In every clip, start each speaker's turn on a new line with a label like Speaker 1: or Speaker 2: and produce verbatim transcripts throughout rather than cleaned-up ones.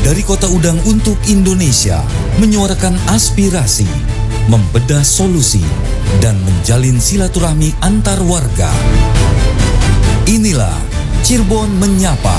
Speaker 1: Dari Kota Udang untuk Indonesia, menyuarakan aspirasi, membedah solusi, dan menjalin silaturahmi antar warga. Inilah Cirebon Menyapa.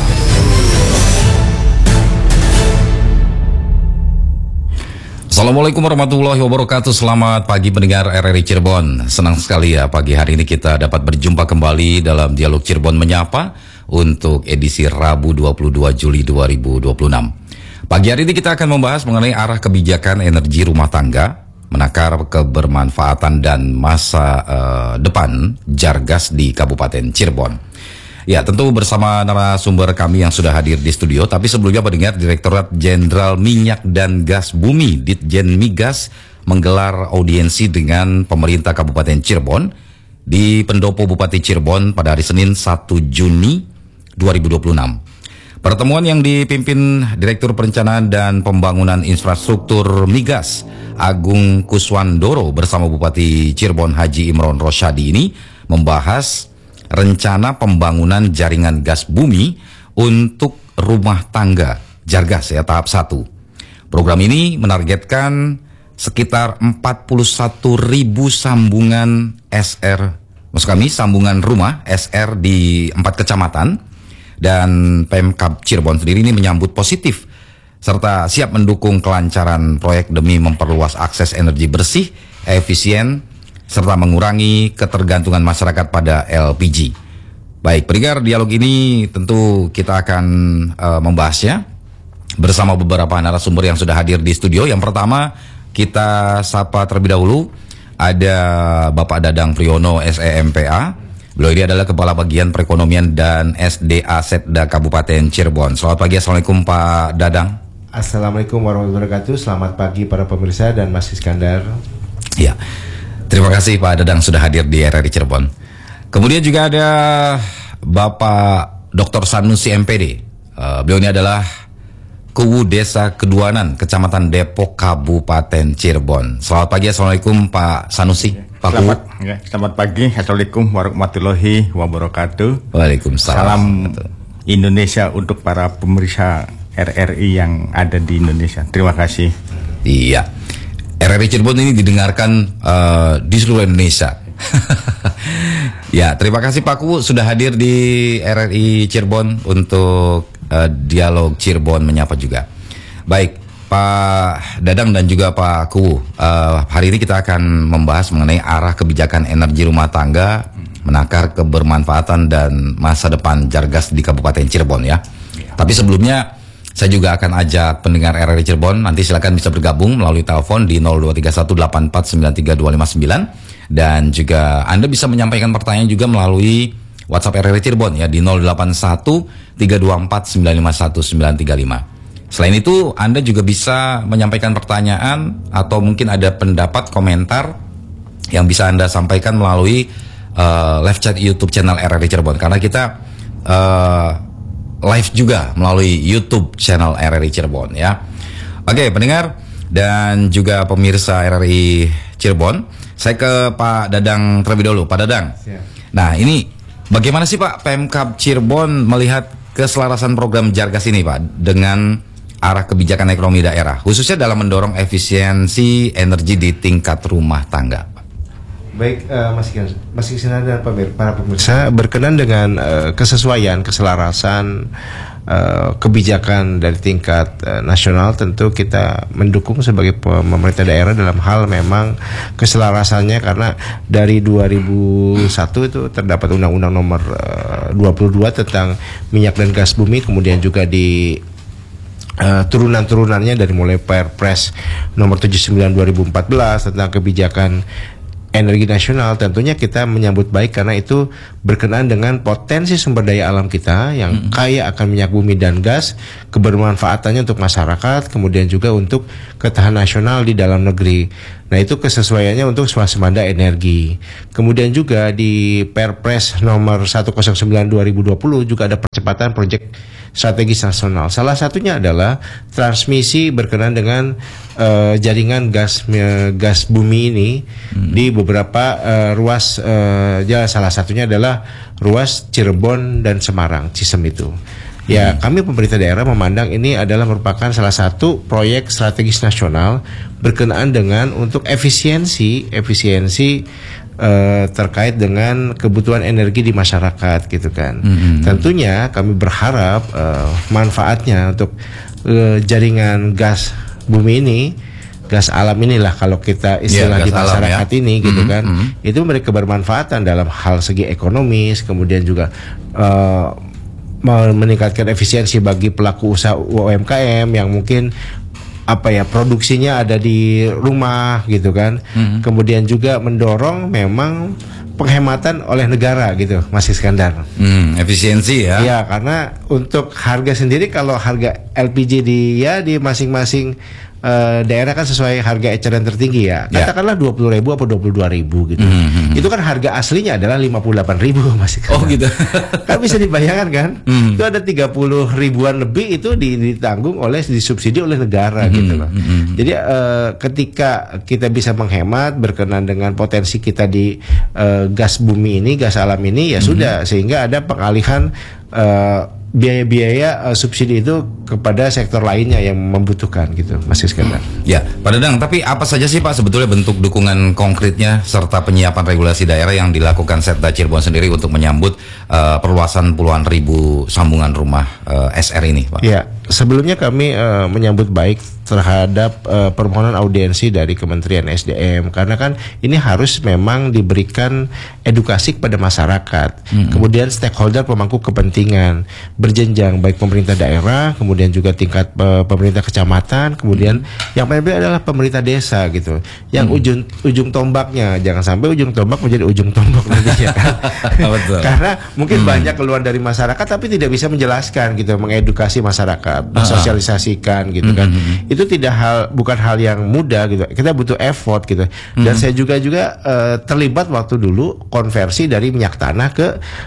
Speaker 2: Assalamualaikum warahmatullahi wabarakatuh. Selamat pagi pendengar R R I Cirebon. Senang sekali ya pagi hari ini kita dapat berjumpa kembali dalam Dialog Cirebon Menyapa untuk edisi Rabu dua puluh dua Juli dua ribu dua puluh enam. Pagi hari ini kita akan membahas mengenai arah kebijakan energi rumah tangga, menakar kebermanfaatan dan masa uh, depan Jargas di Kabupaten Cirebon. Ya, tentu bersama narasumber kami yang sudah hadir di studio. Tapi sebelumnya pendengar, Direktorat Jenderal Minyak dan Gas Bumi Ditjen Migas menggelar audiensi dengan pemerintah Kabupaten Cirebon di Pendopo Bupati Cirebon pada hari Senin satu Juni dua ribu dua puluh enam. Pertemuan yang dipimpin Direktur Perencanaan dan Pembangunan Infrastruktur Migas Agung Kuswandoro bersama Bupati Cirebon Haji Imron Rosyadi ini membahas rencana pembangunan jaringan gas bumi untuk rumah tangga Jargas ya tahap satu. Program ini menargetkan sekitar empat puluh satu ribu sambungan S R, maksud kami sambungan rumah S R di empat kecamatan, dan Pemkab Cirebon sendiri ini menyambut positif serta siap mendukung kelancaran proyek demi memperluas akses energi bersih, efisien, serta mengurangi ketergantungan masyarakat pada L P G. Baik, pendengar, dialog ini tentu kita akan uh, membahasnya bersama beberapa narasumber yang sudah hadir di studio. Yang pertama, kita sapa terlebih dahulu, ada Bapak Dadang Priyono S E M P A. Beliau ini adalah Kepala Bagian Perekonomian dan S D A Setda Kabupaten Cirebon. Selamat pagi, Assalamualaikum Pak Dadang.
Speaker 3: Assalamualaikum warahmatullahi wabarakatuh. Selamat pagi para pemirsa dan Mas Iskandar.
Speaker 2: Ya, terima kasih Pak Dadang sudah hadir di R R I Cirebon. Kemudian juga ada Bapak Doktor Sanusi M P D. Uh, beliau ini adalah Kuwu Desa Keduanan, Kecamatan Depok, Kabupaten Cirebon. Selamat pagi, Assalamualaikum Pak Sanusi. Pak
Speaker 4: Selamat, ya, selamat pagi, Assalamualaikum warahmatullahi wabarakatuh.
Speaker 2: Waalaikumsalam.
Speaker 4: Salam Indonesia untuk para pemirsa R R I yang ada di Indonesia. Terima kasih.
Speaker 2: Iya. R R I Cirebon ini didengarkan uh, di seluruh Indonesia. Ya, terima kasih Pak Kuwu sudah hadir di R R I Cirebon untuk uh, Dialog Cirebon Menyapa juga. Baik, Pak Dadang dan juga Pak Kuwu, uh, hari ini kita akan membahas mengenai arah kebijakan energi rumah tangga, menakar kebermanfaatan dan masa depan Jargas di Kabupaten Cirebon ya. Tapi sebelumnya saya juga akan ajak pendengar R R I Cirebon, nanti silakan bisa bergabung melalui telepon di nol dua tiga satu delapan empat sembilan tiga dua lima sembilan, dan juga Anda bisa menyampaikan pertanyaan juga melalui WhatsApp R R I Cirebon ya di nol delapan satu tiga dua empat sembilan lima satu sembilan tiga lima. Selain itu, Anda juga bisa menyampaikan pertanyaan atau mungkin ada pendapat, komentar yang bisa Anda sampaikan melalui uh, live chat YouTube channel R R I Cirebon, karena kita uh, live juga melalui YouTube channel R R I Cirebon ya. Oke, pendengar dan juga pemirsa R R I Cirebon, saya ke Pak Dadang terlebih dahulu. Pak Dadang. Siap. Nah, ini bagaimana sih Pak Pemkab Cirebon melihat keselarasan program Jargas ini Pak dengan arah kebijakan ekonomi daerah, khususnya dalam mendorong efisiensi energi di tingkat rumah tangga?
Speaker 3: Baik, uh, Mas Iskandar, Mas Iskandar dan pemir, para pemirsa, berkenan dengan uh, kesesuaian, keselarasan uh, kebijakan dari tingkat uh, nasional, tentu kita mendukung sebagai pemerintah daerah dalam hal memang keselarasannya, karena dari dua ribu satu itu terdapat Undang-Undang Nomor uh, dua puluh dua tentang minyak dan gas bumi, kemudian juga di Uh, turunan-turunannya dari mulai Perpres nomor tujuh puluh sembilan dua ribu empat belas tentang kebijakan energi nasional. Tentunya kita menyambut baik karena itu berkenaan dengan potensi sumber daya alam kita yang mm-hmm. kaya akan minyak bumi dan gas, kebermanfaatannya untuk masyarakat, kemudian juga untuk ketahanan nasional di dalam negeri. Nah, itu kesesuaiannya untuk swasembada energi. Kemudian juga di Perpres nomor seratus sembilan dua ribu dua puluh juga ada percepatan proyek strategis nasional. Salah satunya adalah transmisi berkenaan dengan uh, jaringan gas uh, gas bumi ini hmm. di beberapa uh, ruas uh, ya, salah satunya adalah ruas Cirebon dan Semarang, Cisem itu. Ya, hmm. kami pemerintah daerah memandang ini adalah merupakan salah satu proyek strategis nasional berkenaan dengan untuk efisiensi, efisiensi uh, terkait dengan kebutuhan energi di masyarakat gitu kan. Hmm. Tentunya kami berharap uh, manfaatnya untuk uh, jaringan gas bumi ini, gas alam inilah kalau kita istilah ya, di masyarakat alam, ya. ini gitu mm-hmm, kan, mm-hmm. itu memberi kebermanfaatan dalam hal segi ekonomis, kemudian juga uh, meningkatkan efisiensi bagi pelaku usaha U M K M yang mungkin apa ya produksinya ada di rumah gitu kan, mm-hmm. kemudian juga mendorong memang penghematan oleh negara gitu, Mas Iskandar.
Speaker 2: Hmm, efisiensi ya.
Speaker 3: Iya, karena untuk harga sendiri kalau harga L P G di ya di masing-masing Uh, daerah kan sesuai harga eceran tertinggi ya. Katakanlah dua puluh ribu atau dua puluh dua ribu gitu. Mm-hmm. Itu kan harga aslinya adalah lima puluh delapan ribu masih.
Speaker 2: Oh gitu.
Speaker 3: Kan bisa dibayangkan kan? Mm. Itu ada tiga puluh ribuan lebih itu ditanggung oleh disubsidi oleh negara mm-hmm. gitu loh. Mm-hmm. Jadi uh, ketika kita bisa menghemat berkenan dengan potensi kita di uh, gas bumi ini, gas alam ini ya mm-hmm. sudah, sehingga ada pengalihan uh, biaya-biaya uh, subsidi itu kepada sektor lainnya yang membutuhkan gitu, Mas Iskandar.
Speaker 2: Ya, Pak Dadang, tapi apa saja sih Pak sebetulnya bentuk dukungan konkretnya serta penyiapan regulasi daerah yang dilakukan Setda Cirebon sendiri untuk menyambut uh, perluasan puluhan ribu sambungan rumah uh, S R ini, Pak?
Speaker 3: Ya, sebelumnya kami uh, menyambut baik terhadap uh, permohonan audiensi dari Kementerian S D M karena kan ini harus memang diberikan edukasi kepada masyarakat, mm-hmm. kemudian stakeholder pemangku kepentingan berjenjang baik pemerintah daerah, kemudian juga tingkat uh, pemerintah kecamatan, kemudian hmm. yang paling penting adalah pemerintah desa gitu. Yang hmm. ujung ujung tombaknya jangan sampai ujung tombak menjadi ujung tombak nantinya kan. Karena mungkin hmm. banyak keluhan dari masyarakat tapi tidak bisa menjelaskan gitu, mengedukasi masyarakat, mensosialisasikan gitu kan. Hmm. Itu tidak hal bukan hal yang mudah gitu. Kita butuh effort gitu. Dan hmm. saya juga juga uh, terlibat waktu dulu konversi dari minyak tanah ke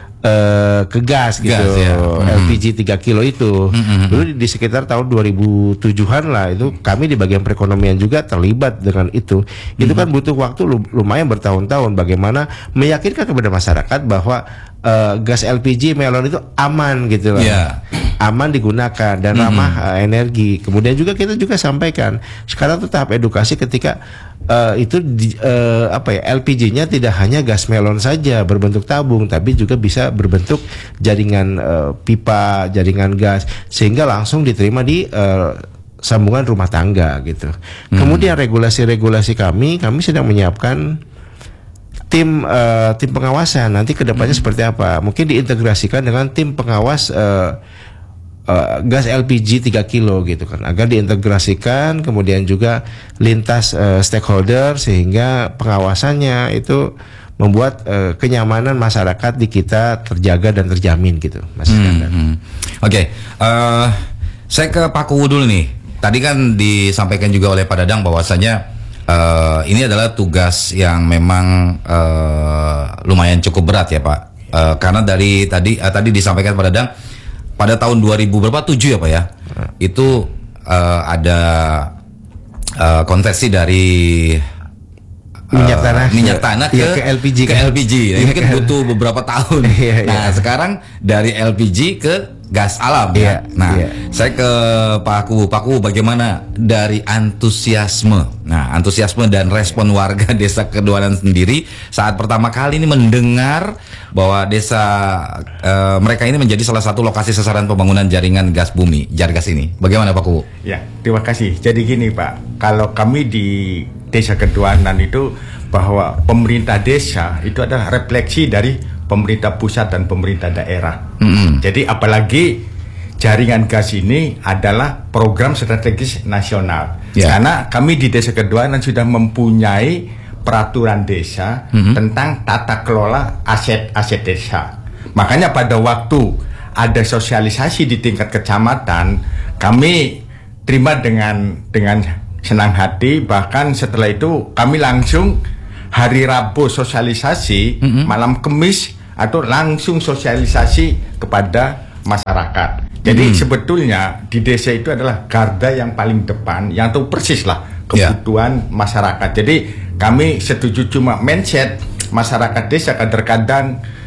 Speaker 3: Uh, ke gas gitu, gas, ya. mm-hmm. L P G tiga kilo itu mm-hmm. dulu di, di sekitar tahun dua ribu tujuhan lah itu kami di bagian perekonomian juga terlibat dengan itu. Itu mm-hmm. kan butuh waktu lumayan bertahun-tahun bagaimana meyakinkan kepada masyarakat bahwa uh, gas L P G melon itu aman gitu loh. Yeah. Aman digunakan dan mm-hmm. ramah uh, energi. Kemudian juga kita juga sampaikan sekarang tuh tahap edukasi ketika uh, itu di, uh, apa ya L P G-nya tidak hanya gas melon saja berbentuk tabung tapi juga bisa berbentuk jaringan uh, pipa, jaringan gas sehingga langsung diterima di uh, sambungan rumah tangga gitu. Hmm. Kemudian regulasi-regulasi kami, kami sedang menyiapkan tim uh, tim pengawasan nanti kedepannya hmm. seperti apa? Mungkin diintegrasikan dengan tim pengawas uh, uh, gas L P G tiga kilo gitu kan, agar diintegrasikan kemudian juga lintas uh, stakeholder sehingga pengawasannya itu membuat uh, kenyamanan masyarakat di kita terjaga dan terjamin gitu, Mas Iskandar. Hmm, hmm. Oke,
Speaker 2: okay. uh, saya ke Pak Kuwu dulu nih. Tadi kan disampaikan juga oleh Pak Dadang bahwasanya uh, ini adalah tugas yang memang uh, lumayan cukup berat ya Pak. Uh, karena dari tadi uh, tadi disampaikan Pak Dadang pada tahun dua ribu berapa tujuh ya Pak ya, hmm. itu uh, ada uh, konversi dari
Speaker 3: minyak tanah
Speaker 2: uh, minyak tanah ke,
Speaker 3: ya, ke L P G
Speaker 2: ke
Speaker 3: kan?
Speaker 2: L P G. Nah, ini kan butuh beberapa tahun. Nah, sekarang dari L P G ke gas alam ya. Nah, yeah. saya ke Pak Kuwu. Pak Kuwu, bagaimana dari antusiasme? Nah, antusiasme dan respon warga Desa Keduanan sendiri saat pertama kali ini mendengar bahwa desa uh, mereka ini menjadi salah satu lokasi sasaran pembangunan jaringan gas bumi, Jargas ini. Bagaimana Pak Kuwu?
Speaker 4: Ya, terima kasih. Jadi gini Pak, kalau kami di Desa Keduanan itu bahwa pemerintah desa itu adalah refleksi dari pemerintah pusat dan pemerintah daerah. Mm-hmm. Jadi apalagi jaringan gas ini adalah program strategis nasional. Yeah. Karena kami di Desa Keduanan sudah mempunyai peraturan desa mm-hmm. tentang tata kelola aset-aset desa. Makanya pada waktu ada sosialisasi di tingkat kecamatan, kami terima dengan dengan senang hati, bahkan setelah itu kami langsung hari Rabu sosialisasi, mm-hmm. malam Kamis atau langsung sosialisasi kepada masyarakat. Jadi mm-hmm. sebetulnya di desa itu adalah garda yang paling depan, yang tahu persis lah kebutuhan yeah. masyarakat. Jadi kami setuju cuma mindset masyarakat desa kadang-kadang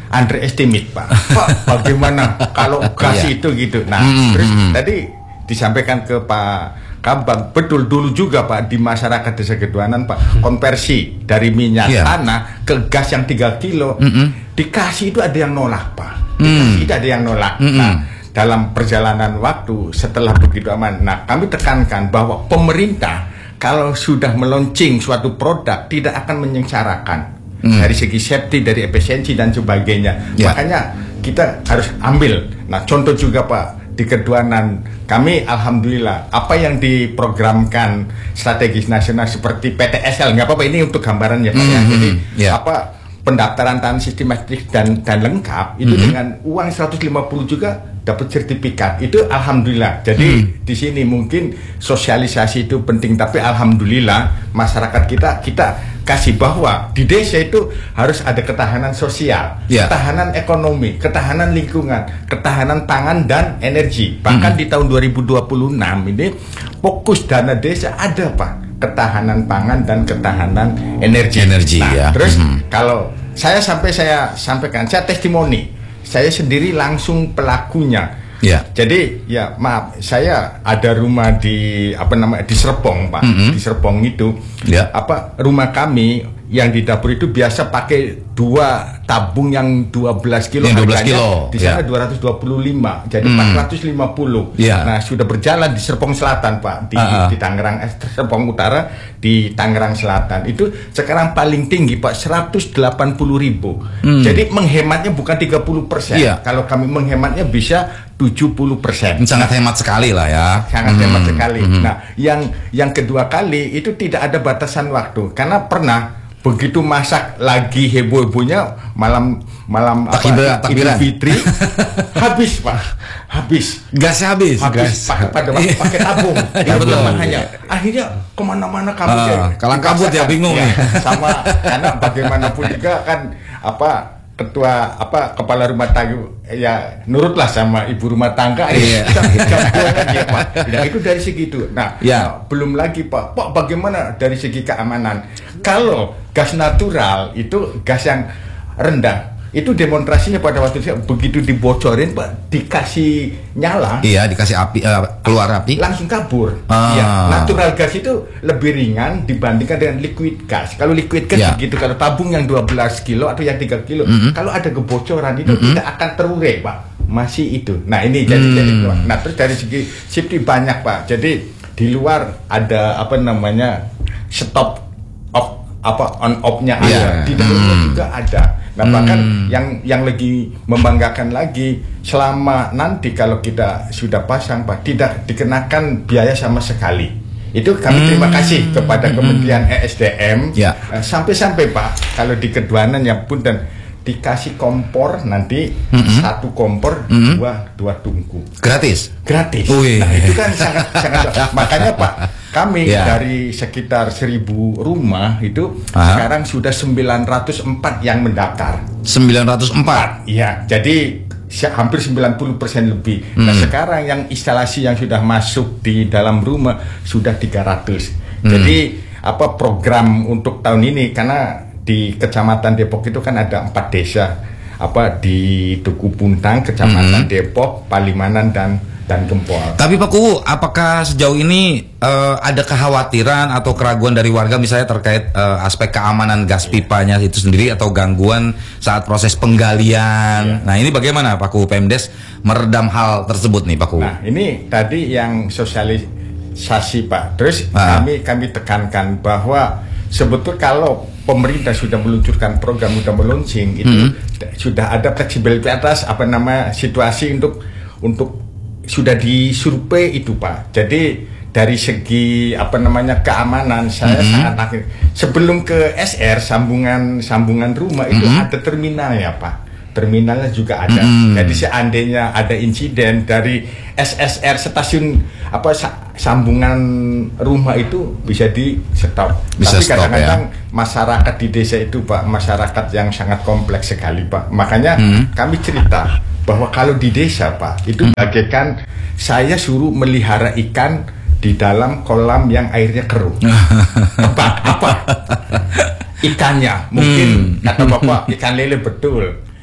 Speaker 4: underestimate Pak. Pak, bagaimana kalau gas
Speaker 2: Iya.
Speaker 4: itu gitu. Nah,
Speaker 2: Mm,
Speaker 4: terus
Speaker 2: mm.
Speaker 4: tadi disampaikan ke Pak Kambang, betul dulu juga Pak di masyarakat Desa Keduanan Pak, konversi dari minyak
Speaker 2: Iya.
Speaker 4: tanah ke gas yang tiga kilo,
Speaker 2: Mm-mm.
Speaker 4: dikasih itu ada yang nolak Pak, dikasih itu ada yang nolak.
Speaker 2: Mm-mm.
Speaker 4: Nah, dalam perjalanan waktu setelah begitu aman, nah kami tekankan bahwa pemerintah kalau sudah meluncing suatu produk tidak akan menyengsarakan
Speaker 2: Mm.
Speaker 4: dari segi safety, dari efisiensi dan sebagainya.
Speaker 2: Ya.
Speaker 4: Makanya kita harus ambil. Nah, contoh juga Pak di Keduanan, kami alhamdulillah apa yang diprogramkan strategis nasional seperti P T S L, nggak apa-apa ini untuk gambaran ya Pak ya.
Speaker 2: Mhm,
Speaker 4: Jadi
Speaker 2: ya.
Speaker 4: apa pendaftaran tanah sistematis dan dan lengkap itu
Speaker 2: Mhm.
Speaker 4: dengan uang seratus lima puluh juga dapat sertifikat. Itu alhamdulillah. Jadi
Speaker 2: Mhm.
Speaker 4: di sini mungkin sosialisasi itu penting, tapi alhamdulillah masyarakat kita kita kasih bahwa di desa itu harus ada ketahanan sosial,
Speaker 2: Ya.
Speaker 4: ketahanan ekonomi, ketahanan lingkungan, ketahanan pangan dan energi. Bahkan di tahun dua ribu dua puluh enam ini fokus dana desa ada Pak, ketahanan pangan dan ketahanan energi.
Speaker 2: Energi,
Speaker 4: Nah,
Speaker 2: ya.
Speaker 4: terus
Speaker 2: Mhm.
Speaker 4: kalau saya sampai saya sampaikan, saya testimoni, saya sendiri langsung pelakunya.
Speaker 2: Ya.
Speaker 4: Jadi ya maaf, saya ada rumah di apa namanya di Serpong Pak,
Speaker 2: Mhm.
Speaker 4: di Serpong itu
Speaker 2: Ya.
Speaker 4: apa rumah kami yang di dapur itu biasa pakai dua tabung yang dua belas kilo,
Speaker 2: Yang dua belas
Speaker 4: harganya
Speaker 2: kilo,
Speaker 4: di sana
Speaker 2: ya.
Speaker 4: dua ratus dua puluh lima, jadi
Speaker 2: Hmm.
Speaker 4: empat ratus lima puluh.
Speaker 2: Ya.
Speaker 4: Nah, sudah berjalan di Serpong Selatan Pak, di,
Speaker 2: Ah, ah.
Speaker 4: di Tangerang, eh, Serpong Utara, di Tangerang Selatan. Itu sekarang paling tinggi Pak, seratus delapan puluh ribu.
Speaker 2: Hmm.
Speaker 4: Jadi menghematnya bukan tiga puluh persen.
Speaker 2: Iya.
Speaker 4: Kalau kami menghematnya bisa tujuh puluh persen.
Speaker 2: Sangat hemat sekali lah ya.
Speaker 4: Sangat
Speaker 2: Mhm,
Speaker 4: hemat sekali.
Speaker 2: mhm.
Speaker 4: Nah, yang yang kedua kali itu tidak ada batasan waktu, karena pernah begitu masak lagi heboh-hebohnya malam malam
Speaker 2: Takbir-
Speaker 4: apa
Speaker 2: takbiran.
Speaker 4: Idul Fitri habis Pak, habis.
Speaker 2: Gasnya habis.
Speaker 4: Habis pakai pada
Speaker 2: Iya.
Speaker 4: pakai tabung
Speaker 2: Iya,
Speaker 4: itu
Speaker 2: betul.
Speaker 4: kelemahannya. Akhirnya kemana-mana kabut
Speaker 2: Ah,
Speaker 4: ya.
Speaker 2: kalang kabut ya,
Speaker 4: Dipaksakan.
Speaker 2: bingung nih.
Speaker 4: Sama karena bagaimanapun juga kan apa ketua apa kepala rumah tangga ya nurutlah sama ibu rumah tangga.
Speaker 2: Iya.
Speaker 4: Jam- jam dua kan ya, Pak. Nah, itu dari segi itu. Nah,
Speaker 2: Ya.
Speaker 4: nah, belum lagi Pak. Pak bagaimana dari segi keamanan? Kalau gas natural itu gas yang rendah. Itu demonstrasinya pada waktu itu begitu dibocorin Pak, dikasih nyala,
Speaker 2: Iya, dikasih api eh, keluar api.
Speaker 4: langsung kabur.
Speaker 2: Ah.
Speaker 4: Ya, natural gas itu lebih ringan dibandingkan dengan liquid gas. Kalau liquid gas
Speaker 2: Ya.
Speaker 4: begitu, kalau tabung yang dua belas kilo atau yang tiga kilo,
Speaker 2: Mhm.
Speaker 4: kalau ada kebocoran itu
Speaker 2: Mhm.
Speaker 4: tidak akan terurai, Pak. Masih itu. Nah, ini jadi
Speaker 2: Hmm.
Speaker 4: jadi nah terus dari segi safety banyak, Pak. Jadi di luar ada apa namanya stop off apa on off-nya ada,
Speaker 2: Ya.
Speaker 4: di dalamnya
Speaker 2: Hmm.
Speaker 4: juga ada. Nah, bahkan
Speaker 2: Hmm.
Speaker 4: yang yang lagi membanggakan lagi selama nanti kalau kita sudah pasang Pak tidak dikenakan biaya sama sekali. Itu kami terima kasih kepada Kementerian E S D M.
Speaker 2: Ya.
Speaker 4: Eh, Sampai-sampai Pak kalau di Keduanan yang punten dikasih kompor nanti
Speaker 2: Mm-mm.
Speaker 4: satu kompor
Speaker 2: Mm-mm.
Speaker 4: dua dua tungku
Speaker 2: Gratis.
Speaker 4: gratis.
Speaker 2: Wih.
Speaker 4: Nah, itu kan sangat sangat makanya Pak kami
Speaker 2: Ya.
Speaker 4: dari sekitar seribu rumah itu
Speaker 2: Aha.
Speaker 4: sekarang sudah sembilan ratus empat yang mendaftar.
Speaker 2: sembilan ratus empat.
Speaker 4: Iya, jadi si- hampir sembilan puluh persen lebih. Nah,
Speaker 2: Hmm.
Speaker 4: sekarang yang instalasi yang sudah masuk di dalam rumah sudah tiga ratus.
Speaker 2: Hmm.
Speaker 4: Jadi apa program untuk tahun ini karena di Kecamatan Depok itu kan ada empat desa. Apa di Tugu Puntang, Kecamatan
Speaker 2: Hmm.
Speaker 4: Depok, Palimanan dan dan Gempol.
Speaker 2: Tapi Pak Kuwu, apakah sejauh ini eh, ada kekhawatiran atau keraguan dari warga misalnya terkait eh, aspek keamanan gas pipanya itu sendiri atau gangguan saat proses penggalian?
Speaker 4: Iya.
Speaker 2: Nah ini bagaimana Pak Kuwu Pemdes meredam hal tersebut nih Pak Kuwu?
Speaker 4: Nah, ini tadi yang sosialisasi Pak. Terus
Speaker 2: Ah.
Speaker 4: kami kami tekankan bahwa sebetulnya kalau pemerintah sudah meluncurkan program, sudah meluncing itu
Speaker 2: Hmm.
Speaker 4: sudah ada fleksibilitas apa nama situasi untuk untuk sudah disurvei itu Pak. Jadi dari segi apa namanya keamanan saya
Speaker 2: Hmm.
Speaker 4: sangat yakin. Sebelum ke S R sambungan sambungan rumah itu
Speaker 2: Hmm.
Speaker 4: ada terminal ya Pak. Terminalnya juga ada.
Speaker 2: Hmm.
Speaker 4: Jadi seandainya ada insiden dari S S R stasiun apa sa- sambungan rumah itu bisa di stop.
Speaker 2: Bisa
Speaker 4: Tapi
Speaker 2: stop,
Speaker 4: kadang-kadang masyarakat di desa itu Pak, masyarakat yang sangat kompleks sekali Pak. Makanya
Speaker 2: Hmm.
Speaker 4: kami cerita bahwa kalau di desa Pak itu bagaikan saya suruh melihara ikan di dalam kolam yang airnya keruh. Apa? Apa? Ikannya mungkin
Speaker 2: Hmm.
Speaker 4: kata Bapak ikan lele betul.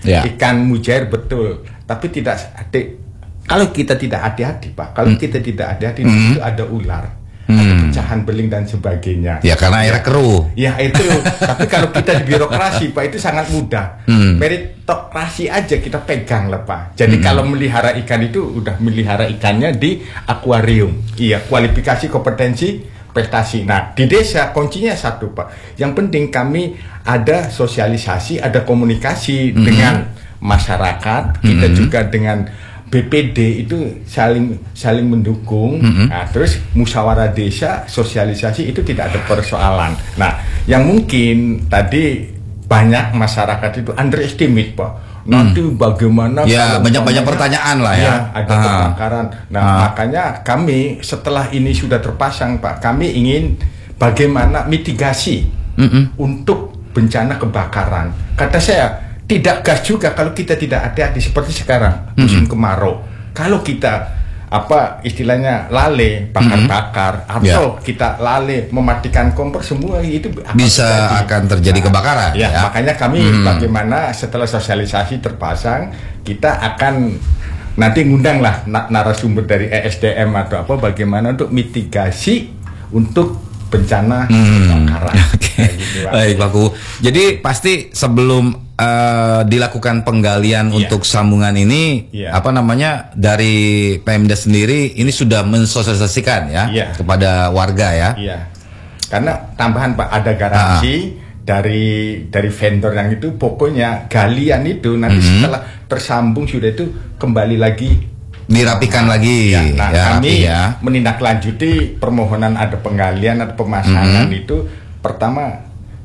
Speaker 2: Ya.
Speaker 4: Ikan mujair betul, tapi tidak hati. Kalau kita tidak hati-hati, Pak, kalau
Speaker 2: Hmm.
Speaker 4: kita tidak hati-hati,
Speaker 2: Hmm.
Speaker 4: itu ada ular,
Speaker 2: Hmm.
Speaker 4: ada pecahan beling dan sebagainya.
Speaker 2: Ya karena airnya keruh.
Speaker 4: Ya itu, tapi kalau kita di birokrasi, Pak, itu sangat mudah.
Speaker 2: Hmm.
Speaker 4: Meritokrasi aja kita pegang lah, Pak. Jadi
Speaker 2: Hmm.
Speaker 4: kalau melihara ikan itu udah melihara ikannya di akuarium. Iya, kualifikasi kompetensi prestasi. Nah, di desa kuncinya satu, Pak. Yang penting kami ada sosialisasi, ada komunikasi
Speaker 2: Hmm.
Speaker 4: dengan masyarakat, kita
Speaker 2: Hmm.
Speaker 4: juga dengan B P D itu saling saling mendukung.
Speaker 2: Mm-hmm.
Speaker 4: Nah, terus musyawarah desa, sosialisasi itu tidak ada persoalan. Nah, yang mungkin tadi banyak masyarakat itu underestimate, Pak. Nanti bagaimana?
Speaker 2: Ya,
Speaker 4: kalau
Speaker 2: banyak-banyak
Speaker 4: umpamanya-
Speaker 2: pertanyaan lah ya.
Speaker 4: Ya, ada
Speaker 2: Ah.
Speaker 4: kebakaran. Nah,
Speaker 2: Ah.
Speaker 4: makanya kami setelah ini sudah terpasang, Pak, kami ingin bagaimana mitigasi
Speaker 2: Mm-mm.
Speaker 4: untuk bencana kebakaran. Kata saya, tidak gas juga kalau kita tidak hati-hati seperti sekarang musim kemarau. Kalau kita apa istilahnya lalai bakar-bakar atau kita lalai mematikan kompor, semua itu akan
Speaker 2: Bisa
Speaker 4: terjadi.
Speaker 2: akan terjadi kebakaran,
Speaker 4: Ya,
Speaker 2: ya.
Speaker 4: makanya kami
Speaker 2: Hmm.
Speaker 4: bagaimana setelah sosialisasi terpasang, kita akan nanti ngundang lah na- narasumber dari E S D M atau apa bagaimana untuk mitigasi untuk bencana kebakaran.
Speaker 2: Oke.
Speaker 4: Kayak gitu, Pak.
Speaker 2: Baik, Pak Kuwu. Jadi pasti sebelum eh, dilakukan penggalian
Speaker 4: Iya.
Speaker 2: untuk sambungan ini,
Speaker 4: Iya.
Speaker 2: apa namanya, dari Pemda sendiri ini sudah mensosialisasikan ya
Speaker 4: Iya.
Speaker 2: kepada warga ya.
Speaker 4: Iya, karena tambahan, Pak, ada garansi dari dari vendor yang itu, pokoknya galian itu nanti
Speaker 2: Mhm.
Speaker 4: setelah tersambung sudah itu kembali lagi
Speaker 2: Dirapikan lagi.
Speaker 4: ya. Nah,
Speaker 2: ya,
Speaker 4: kami
Speaker 2: rapi ya.
Speaker 4: menindaklanjuti permohonan ada penggalian atau pemasangan
Speaker 2: Mhm.
Speaker 4: itu pertama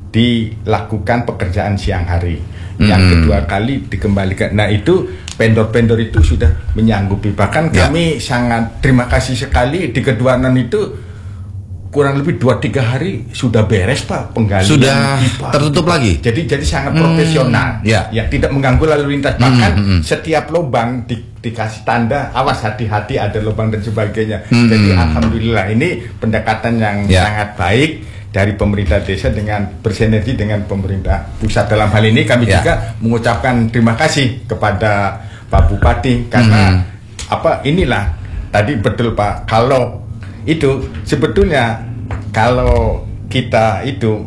Speaker 4: dilakukan pekerjaan siang hari. Yang
Speaker 2: Mhm.
Speaker 4: kedua kali dikembalikan. Nah, itu vendor-vendor itu sudah menyanggupi. Bahkan
Speaker 2: Ya.
Speaker 4: kami sangat terima kasih sekali di Keduanan itu kurang lebih dua tiga hari sudah beres, Pak, penggalian
Speaker 2: Sudah
Speaker 4: pipa.
Speaker 2: tertutup lagi?
Speaker 4: Jadi jadi sangat
Speaker 2: Hmm,
Speaker 4: profesional.
Speaker 2: ya.
Speaker 4: Ya, tidak mengganggu lalu lintas. Bahkan
Speaker 2: Hmm, hmm.
Speaker 4: setiap lubang di, dikasih tanda awas hati-hati ada lubang dan sebagainya.
Speaker 2: Hmm.
Speaker 4: Jadi alhamdulillah ini pendekatan yang
Speaker 2: Ya.
Speaker 4: sangat baik dari pemerintah desa dengan bersinergi dengan pemerintah pusat. Dalam hal ini kami
Speaker 2: Ya.
Speaker 4: juga mengucapkan terima kasih kepada Pak Bupati karena
Speaker 2: Hmm.
Speaker 4: apa inilah tadi betul, Pak, kalau itu sebetulnya kalau kita itu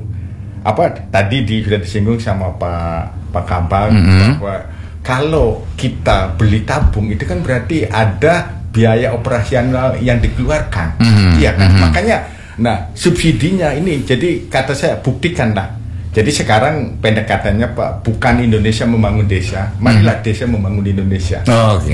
Speaker 4: apa tadi di, sudah disinggung sama Pak Pak Kabang
Speaker 2: Mhm.
Speaker 4: bahwa kalau kita beli tabung itu kan berarti ada biaya operasional yang dikeluarkan.
Speaker 2: Mhm.
Speaker 4: Iya kan?
Speaker 2: Mhm.
Speaker 4: Makanya nah subsidinya ini jadi kata saya buktikanlah. Jadi sekarang pendekatannya, Pak, bukan Indonesia membangun desa, marilah desa membangun Indonesia.
Speaker 2: Oke.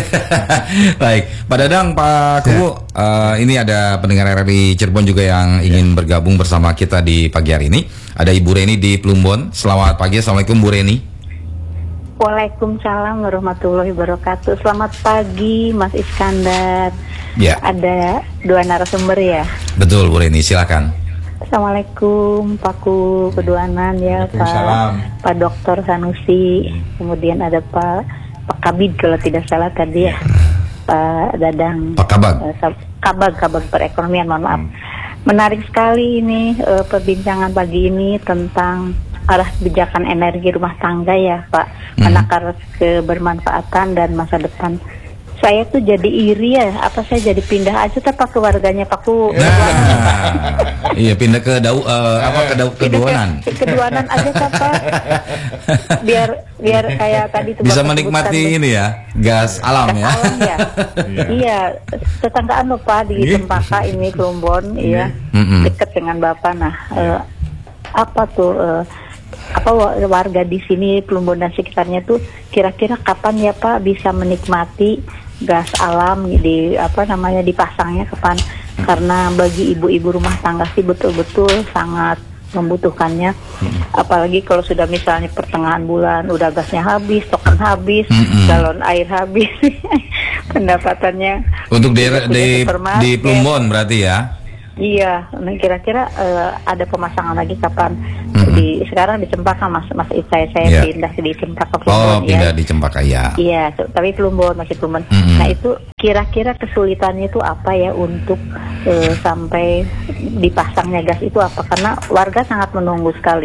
Speaker 2: Baik, Pak Dadang, Pak Kuwu, eh, ini ada pendengar R R I Cirebon juga yang ingin bergabung bersama kita di pagi hari ini. Ada Ibu Reni di Plumbon. Selamat pagi, Assalamualaikum Bu Reni.
Speaker 5: Waalaikumsalam warahmatullahi wabarakatuh. Selamat pagi, Mas Iskandar.
Speaker 2: Ya,
Speaker 5: Ada dua narasumber ya.
Speaker 2: betul Bu Reni, silakan.
Speaker 5: Assalamualaikum Pak Ku Keduanan ya,
Speaker 4: Waalaikumsalam.
Speaker 5: Pak Pak Doktor Sanusi. Kemudian ada Pak Pak Kabid kalau tidak salah tadi ya. Pak Dadang.
Speaker 2: Pak Kabag.
Speaker 5: Eh, Sab- Kabag Kabag perekonomian, mohon maaf. Menarik sekali ini eh, perbincangan pagi ini tentang arah kebijakan energi rumah tangga ya, Pak. Menakar kebermanfaatan dan masa depan. Saya tuh jadi iri ya, apa saya jadi pindah aja tapi keluarganya Pak Ku.
Speaker 2: Nah, iya pindah ke dau eh, apa ke dau keduanan.
Speaker 5: Pindah ke keduanan aja Pak. Biar biar kayak tadi tuh
Speaker 2: Bisa
Speaker 5: Bapak
Speaker 2: menikmati
Speaker 5: sebutkan,
Speaker 2: ini ya, gas alam
Speaker 5: gas
Speaker 2: ya.
Speaker 5: alam ya. Iya, tetanggaan loh Pak di
Speaker 4: Iya.
Speaker 5: Cempaka ini Plumbon, iya.
Speaker 2: Mm-mm.
Speaker 5: Dekat dengan Bapak. Nah, eh, apa tuh eh, apa wa- warga di sini Plumbon dan sekitarnya tuh kira-kira kapan ya Pak bisa menikmati gas alam di apa namanya dipasangnya kapan? Karena bagi ibu-ibu rumah tangga sih betul-betul sangat membutuhkannya. Apalagi kalau sudah misalnya pertengahan bulan udah gasnya habis, token habis,
Speaker 2: Mm-mm.
Speaker 5: galon air habis, pendapatannya
Speaker 2: Untuk di
Speaker 5: tidak punya
Speaker 2: di,
Speaker 5: supermarket.
Speaker 2: di Plumbon berarti ya.
Speaker 5: Iya, nah kira-kira eh, ada pemasangan lagi kapan?
Speaker 2: Mm-mm.
Speaker 5: Di sekarang di Cempaka Mas, Mas saya saya
Speaker 2: Iya.
Speaker 5: pindah di Cempaka
Speaker 2: Oh,
Speaker 5: Plumbon
Speaker 2: pindah
Speaker 5: ya.
Speaker 2: di Cempaka ya.
Speaker 5: Iya, t- tapi Plumbon masih Plumbon.
Speaker 2: Mm-mm.
Speaker 5: Nah itu kira-kira kesulitannya itu apa ya untuk eh, sampai dipasangnya gas itu apa? Karena warga sangat menunggu sekali.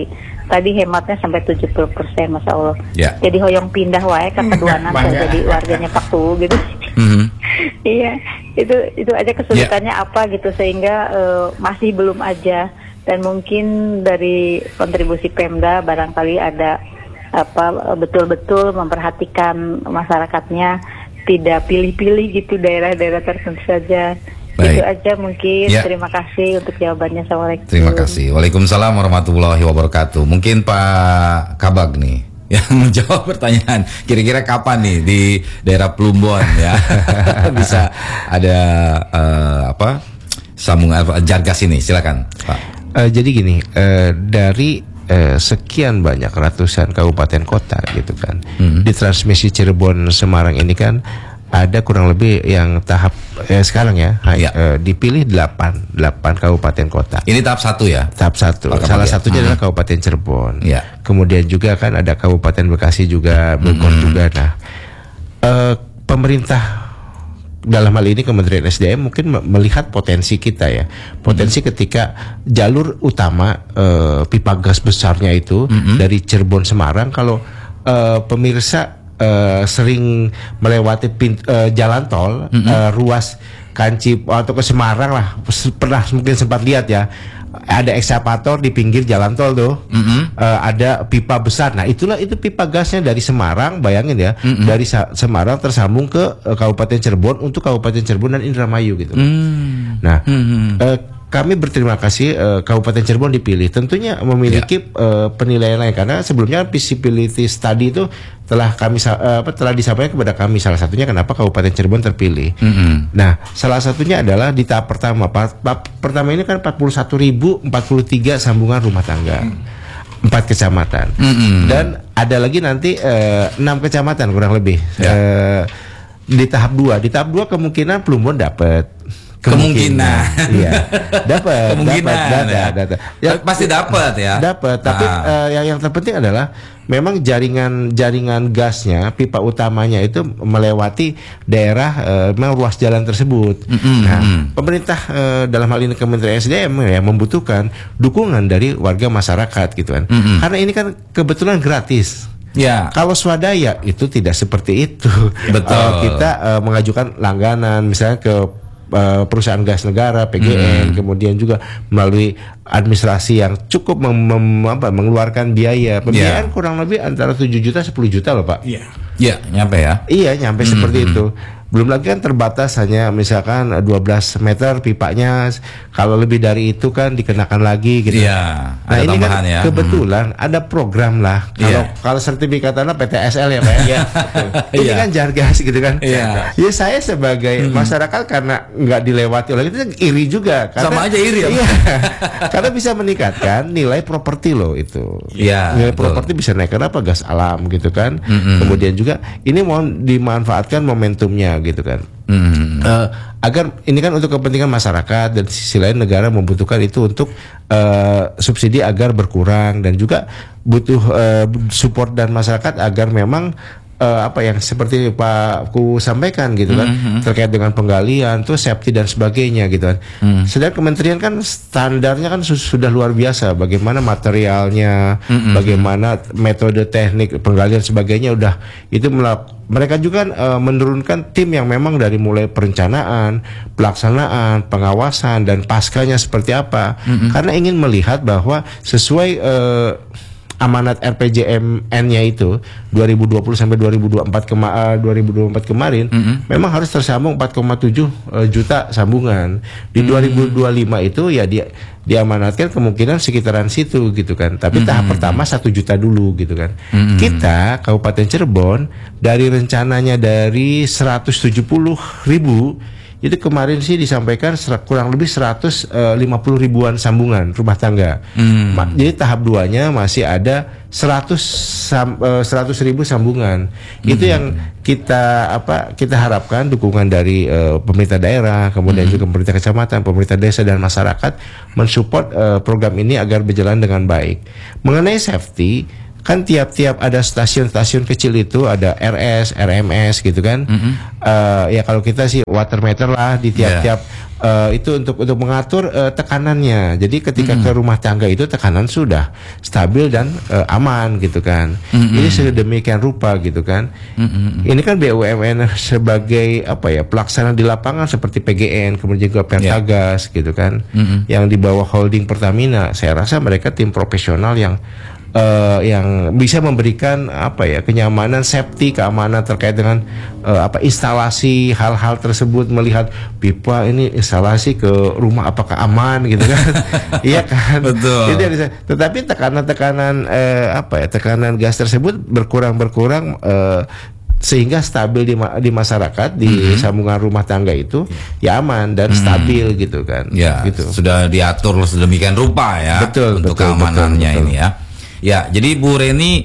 Speaker 5: tadi hematnya sampai tujuh puluh persen, Masya Allah.
Speaker 2: Ya.
Speaker 5: Jadi hoyong pindah wae ke keduanan jadi warganya Pak Tu gitu.
Speaker 2: Mhm.
Speaker 5: Iya, itu itu aja kesulitannya apa gitu sehingga uh, masih belum aja, dan mungkin dari kontribusi Pemda barangkali ada apa betul-betul memperhatikan masyarakatnya, tidak pilih-pilih gitu daerah-daerah tertentu saja.
Speaker 2: Baik.
Speaker 5: Itu aja mungkin.
Speaker 2: Ya.
Speaker 5: Terima kasih untuk jawabannya. Assalamualaikum.
Speaker 2: Terima kasih. Waalaikumsalam warahmatullahi wabarakatuh. Mungkin Pak Kabag nih yang menjawab pertanyaan. Kira-kira kapan nih di daerah Plumbon ya bisa ada uh, apa sambungan Jargas ini? Silakan, Pak.
Speaker 3: Uh, jadi gini, uh, dari uh, sekian banyak ratusan kabupaten kota gitu kan, hmm. di transmisi Cirebon Semarang ini kan ada kurang lebih yang tahap eh, sekarang ya,
Speaker 2: ya.
Speaker 3: eh, dipilih delapan kabupaten kota.
Speaker 2: Ini tahap satu ya?
Speaker 3: Tahap satu.
Speaker 2: Pak
Speaker 3: Salah
Speaker 2: ya.
Speaker 3: satunya
Speaker 2: hmm.
Speaker 3: adalah Kabupaten Cirebon.
Speaker 2: Ya.
Speaker 3: Kemudian juga kan ada Kabupaten Bekasi juga, Bogor hmm. juga. Nah, eh, pemerintah dalam hal ini Kementerian S D M mungkin melihat potensi kita ya, potensi hmm. ketika jalur utama eh, pipa gas besarnya itu hmm. dari Cirebon Semarang, kalau eh, pemirsa Uh, sering melewati pint, uh, jalan tol mm-hmm. uh, ruas Kanci atau ke Semarang lah, pernah mungkin sempat lihat ya, ada ekskavator di pinggir jalan tol tuh, mm-hmm. uh, ada pipa besar. Nah itulah itu pipa gasnya dari Semarang, bayangin ya, mm-hmm. dari Sa- Semarang tersambung ke uh, Kabupaten Cirebon untuk Kabupaten Cirebon dan Indramayu gitu. Mm-hmm. Nah mm-hmm. uh, kami berterima kasih uh, Kabupaten Cirebon dipilih, tentunya memiliki yeah. uh, penilaian lain karena sebelumnya feasibility study itu telah kami uh, apa telah disampaikan kepada kami, salah satunya kenapa Kabupaten Cirebon terpilih. Mm-hmm. Nah, salah satunya adalah di tahap pertama. Tahap pertama ini kan empat puluh satu ribu empat puluh tiga sambungan rumah tangga. Mm. empat kecamatan. Mm-hmm. Dan ada lagi nanti uh, enam kecamatan kurang lebih. Yeah. Uh, di tahap dua, di tahap dua kemungkinan Plumbon dapat.
Speaker 2: Kemungkinan,
Speaker 3: iya, dapat,
Speaker 2: kemungkinan,
Speaker 3: dapat,
Speaker 2: ya.
Speaker 3: dapat,
Speaker 2: ya, pasti dapat ya,
Speaker 3: dapat. Tapi ah. uh, yang yang terpenting adalah memang jaringan jaringan gasnya, pipa utamanya itu melewati daerah, uh, memang ruas jalan tersebut. Mm-hmm. Nah, pemerintah uh, dalam hal ini Kementerian S D M ya membutuhkan dukungan dari warga masyarakat gitu kan, mm-hmm. karena ini kan kebetulan gratis.
Speaker 2: Ya.
Speaker 3: Kalau swadaya itu tidak seperti itu.
Speaker 2: Betul.
Speaker 3: Uh, kita uh, mengajukan langganan misalnya ke Uh, perusahaan gas negara P G N, hmm. kemudian juga melalui administrasi yang cukup mem- mem- apa, mengeluarkan biaya pembiayaan yeah. kurang lebih antara tujuh juta sepuluh juta loh Pak.
Speaker 2: Iya. Yeah. Iya, yeah, nyampe ya. Iya,
Speaker 3: nyampe hmm. seperti itu. Belum lagi kan terbatas hanya misalkan dua belas meter pipanya, kalau lebih dari itu kan dikenakan lagi gitu.
Speaker 2: Iya.
Speaker 3: Nah
Speaker 2: ada
Speaker 3: ini kan
Speaker 2: ya.
Speaker 3: kebetulan hmm. ada program lah. Kalau yeah. kalau sertifikatnya P T S L ya Pak ya. Ini kan Jargas gitu kan.
Speaker 2: Iya.
Speaker 3: Ya saya sebagai hmm. masyarakat karena nggak dilewati oleh itu iri juga. Karena,
Speaker 2: sama aja iri ya.
Speaker 3: Iya. Karena bisa meningkatkan nilai properti loh itu.
Speaker 2: Iya.
Speaker 3: Nilai properti bisa naik karena apa, gas alam gitu kan. Mm-hmm. Kemudian juga ini mau dimanfaatkan momentumnya gitu kan. Mm-hmm. Uh, agar ini kan untuk kepentingan masyarakat, dan sisi lain negara membutuhkan itu untuk uh, subsidi agar berkurang, dan juga butuh uh, support dan masyarakat agar memang Uh, apa yang seperti Pak Ku sampaikan gitu kan, mm-hmm. terkait dengan penggalian tuh safety dan sebagainya gitu kan. Mm. Sedangkan kementerian kan standarnya kan su- sudah luar biasa, bagaimana materialnya, mm-hmm. bagaimana metode teknik penggalian sebagainya udah itu melap- mereka juga uh, menurunkan tim yang memang dari mulai perencanaan, pelaksanaan, pengawasan dan paskanya seperti apa, mm-hmm. karena ingin melihat bahwa sesuai uh, amanat R P J M N-nya itu dua ribu dua puluh sampai dua ribu dua puluh empat kema- uh, dua ribu dua puluh empat kemarin mm-hmm. memang harus tersambung empat koma tujuh uh, juta sambungan. Di mm-hmm. dua ribu dua puluh lima itu ya dia diamanatkan kemungkinan sekitaran situ gitu kan. Tapi mm-hmm. tahap pertama satu juta dulu gitu kan. Mm-hmm. Kita Kabupaten Cirebon dari rencananya dari seratus tujuh puluh ribu itu kemarin sih disampaikan ser- kurang lebih seratus lima puluh ribuan sambungan rumah tangga. Hmm. Ma- jadi tahap duanya masih ada seratus sam- uh, seratus ribu sambungan. Hmm. Itu yang kita apa kita harapkan dukungan dari uh, pemerintah daerah, kemudian hmm. juga pemerintah kecamatan, pemerintah desa dan masyarakat mensupport uh, program ini agar berjalan dengan baik. Mengenai safety, kan tiap-tiap ada stasiun-stasiun kecil itu ada R S, R M S gitu kan. Mm-hmm. Uh, ya kalau kita sih water meter lah di tiap-tiap yeah. Uh, itu untuk untuk mengatur uh, tekanannya. Jadi ketika mm-hmm. ke rumah tangga itu tekanan sudah stabil dan uh, aman gitu kan. Mm-hmm. Ini sedemikian rupa gitu kan. Mm-hmm. Ini kan B U M N sebagai apa ya pelaksana di lapangan seperti P G N, kemudian juga Pertagas yeah. gitu kan, mm-hmm. yang di bawah holding Pertamina. Saya rasa mereka tim profesional yang Uh, yang bisa memberikan apa ya kenyamanan, safety, keamanan terkait dengan uh, apa instalasi hal-hal tersebut, melihat pipa ini instalasi ke rumah apakah aman gitu kan. Iya kan. Betul. Jadi, tetapi tekanan-tekanan uh, apa ya tekanan gas tersebut berkurang berkurang uh, sehingga stabil di, ma- di masyarakat di mm-hmm. sambungan rumah tangga itu ya aman dan mm-hmm. stabil gitu kan.
Speaker 2: Ya,
Speaker 3: gitu.
Speaker 2: Sudah diatur sedemikian rupa ya
Speaker 3: betul,
Speaker 2: untuk
Speaker 3: betul,
Speaker 2: keamanannya
Speaker 3: betul, betul.
Speaker 2: ini ya. Ya, jadi Bu Reni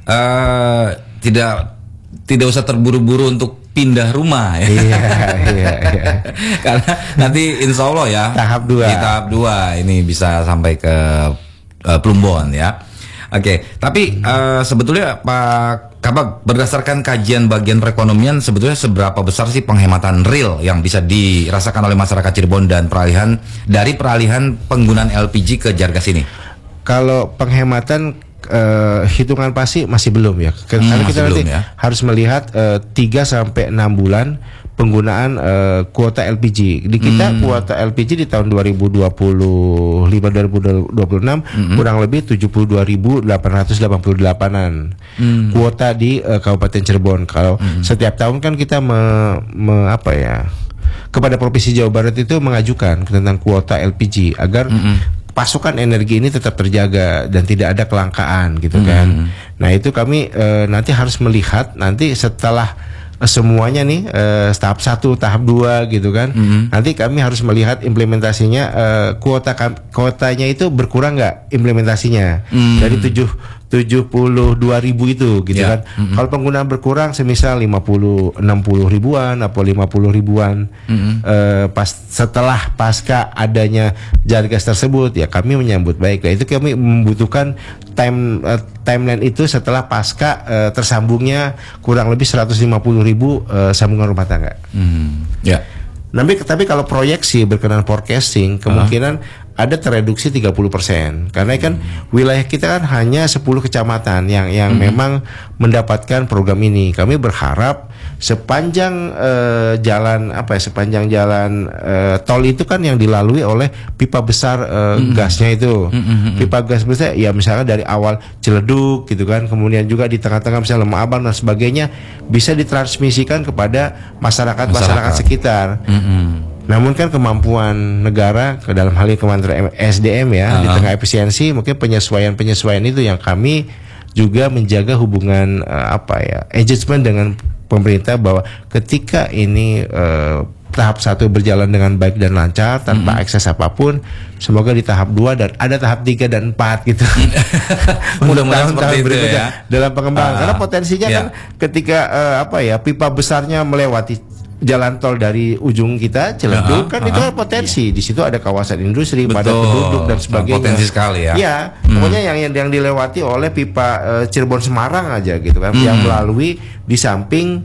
Speaker 2: uh, tidak tidak usah terburu-buru untuk pindah rumah ya. Iya, iya, iya. Karena nanti insya Allah ya
Speaker 3: tahap dua.
Speaker 2: Di tahap dua ini bisa sampai ke uh, Plumbon ya. Oke, tapi uh, sebetulnya Pak Kabag, berdasarkan kajian bagian perekonomian, sebetulnya seberapa besar sih penghematan real yang bisa dirasakan oleh masyarakat Cirebon dan peralihan dari peralihan penggunaan L P G ke jar gas ini?
Speaker 3: Kalau penghematan uh, hitungan pasti masih belum ya. Karena hmm, kita nanti ya. harus melihat uh, tiga sampai enam bulan penggunaan uh, kuota L P G. Di kita hmm. kuota L P G di tahun dua ribu dua puluh lima dua ribu dua puluh enam hmm. kurang lebih tujuh puluh dua ribu delapan ratus delapan puluh delapan-an hmm. kuota di uh, Kabupaten Cirebon. Kalau hmm. setiap tahun kan kita me, me, apa ya kepada Provinsi Jawa Barat itu mengajukan tentang kuota L P G agar hmm. pasokan energi ini tetap terjaga dan tidak ada kelangkaan gitu kan. Hmm. Nah itu kami e, nanti harus melihat nanti setelah e, semuanya nih e, tahap satu, tahap dua gitu kan. Hmm. Nanti kami harus melihat implementasinya e, kuota kuotanya itu berkurang nggak implementasinya hmm. dari tujuh tujuh puluh dua ribu itu gitu yeah. kan. Mm-hmm. Kalau penggunaan berkurang semisal lima puluh enam puluh ribuan atau lima puluh ribuan mm-hmm. eh, pas setelah pasca adanya jar gas tersebut ya kami menyambut baik. Nah, itu kami membutuhkan time uh, timeline itu setelah pasca uh, tersambungnya kurang lebih seratus lima puluh ribu uh, sambungan rumah tangga. Mm-hmm. Ya. Yeah. Tapi, tapi kalau proyeksi berkenaan forecasting kemungkinan uh-huh. ada tereduksi tiga puluh persen karena kan hmm. wilayah kita kan hanya sepuluh kecamatan yang yang hmm. memang mendapatkan program ini. Kami berharap sepanjang uh, jalan apa ya sepanjang jalan uh, tol itu kan yang dilalui oleh pipa besar uh, hmm. gasnya itu. Hmm. Pipa gas besar ya misalnya dari awal Ciledug gitu kan, kemudian juga di tengah-tengah misalnya Lemah Abang dan sebagainya bisa ditransmisikan kepada masyarakat-masyarakat sekitar. Hmm. Namun kan kemampuan negara ke dalam hal ini Kementerian S D M ya uh-huh. di tengah efisiensi mungkin penyesuaian-penyesuaian itu yang kami juga menjaga hubungan uh, apa ya engagement dengan pemerintah bahwa ketika ini uh, tahap satu berjalan dengan baik dan lancar tanpa mm-hmm. ekses apapun, semoga di tahap dua dan ada tahap tiga dan empat gitu.
Speaker 2: Mudah-mudahan seperti itu ya
Speaker 3: dalam pengembangan uh, karena potensinya yeah. kan ketika uh, apa ya pipa besarnya melewati jalan tol dari ujung kita Ciledug uh-huh, kan uh-huh. itu ada potensi iya. Di situ ada kawasan industri, padat penduduk dan sebagainya.
Speaker 2: Potensi sekali ya.
Speaker 3: Iya, hmm. pokoknya yang yang dilewati oleh pipa uh, Cirebon Semarang aja gitu kan, hmm. yang melalui di samping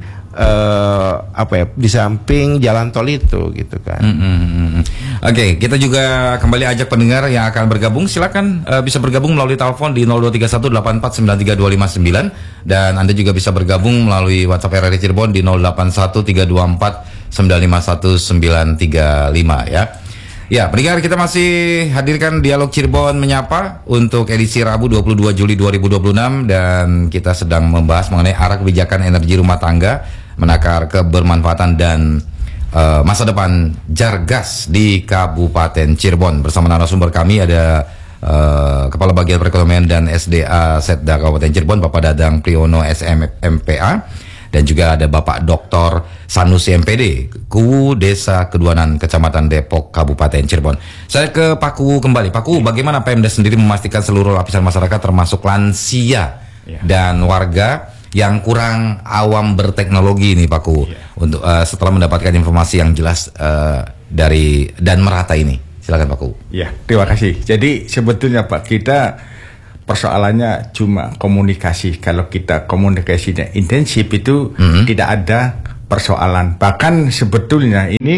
Speaker 3: uh, apa ya, di samping jalan tol itu gitu kan.
Speaker 2: Hmm, hmm, hmm. Oke, okay, kita juga kembali ajak pendengar yang akan bergabung, silakan uh, bisa bergabung melalui telepon di nol dua tiga satu delapan empat sembilan tiga dua lima sembilan dan Anda juga bisa bergabung melalui WhatsApp R R I Cirebon di nol delapan satu tiga dua empat sembilan lima satu sembilan tiga lima ya. Ya, pendengar, kita masih hadirkan Dialog Cirebon Menyapa untuk edisi Rabu dua puluh dua Juli dua ribu dua puluh enam dan kita sedang membahas mengenai arah kebijakan energi rumah tangga, menakar kebermanfaatan dan uh, masa depan jar gas di Kabupaten Cirebon. Bersama narasumber kami ada uh, Kepala Bagian Perekonomian dan S D A Setda Kabupaten Cirebon Bapak Dadang Priyono S M P A dan juga ada Bapak Doktor Sanusi M P D, Kuwu Desa Keduanan, Kecamatan Depok, Kabupaten Cirebon. Saya ke Pak Kuwu kembali. Pak Kuwu, bagaimana Pemda sendiri memastikan seluruh lapisan masyarakat termasuk lansia ya. dan warga yang kurang awam berteknologi ini Pak Kuwu ya. untuk uh, setelah mendapatkan informasi yang jelas uh, dari dan merata ini. Silakan Pak Kuwu.
Speaker 4: Ya, terima kasih. Jadi sebetulnya Pak, kita persoalannya cuma komunikasi. Kalau kita komunikasinya intensif itu mm-hmm. tidak ada persoalan. Bahkan sebetulnya ini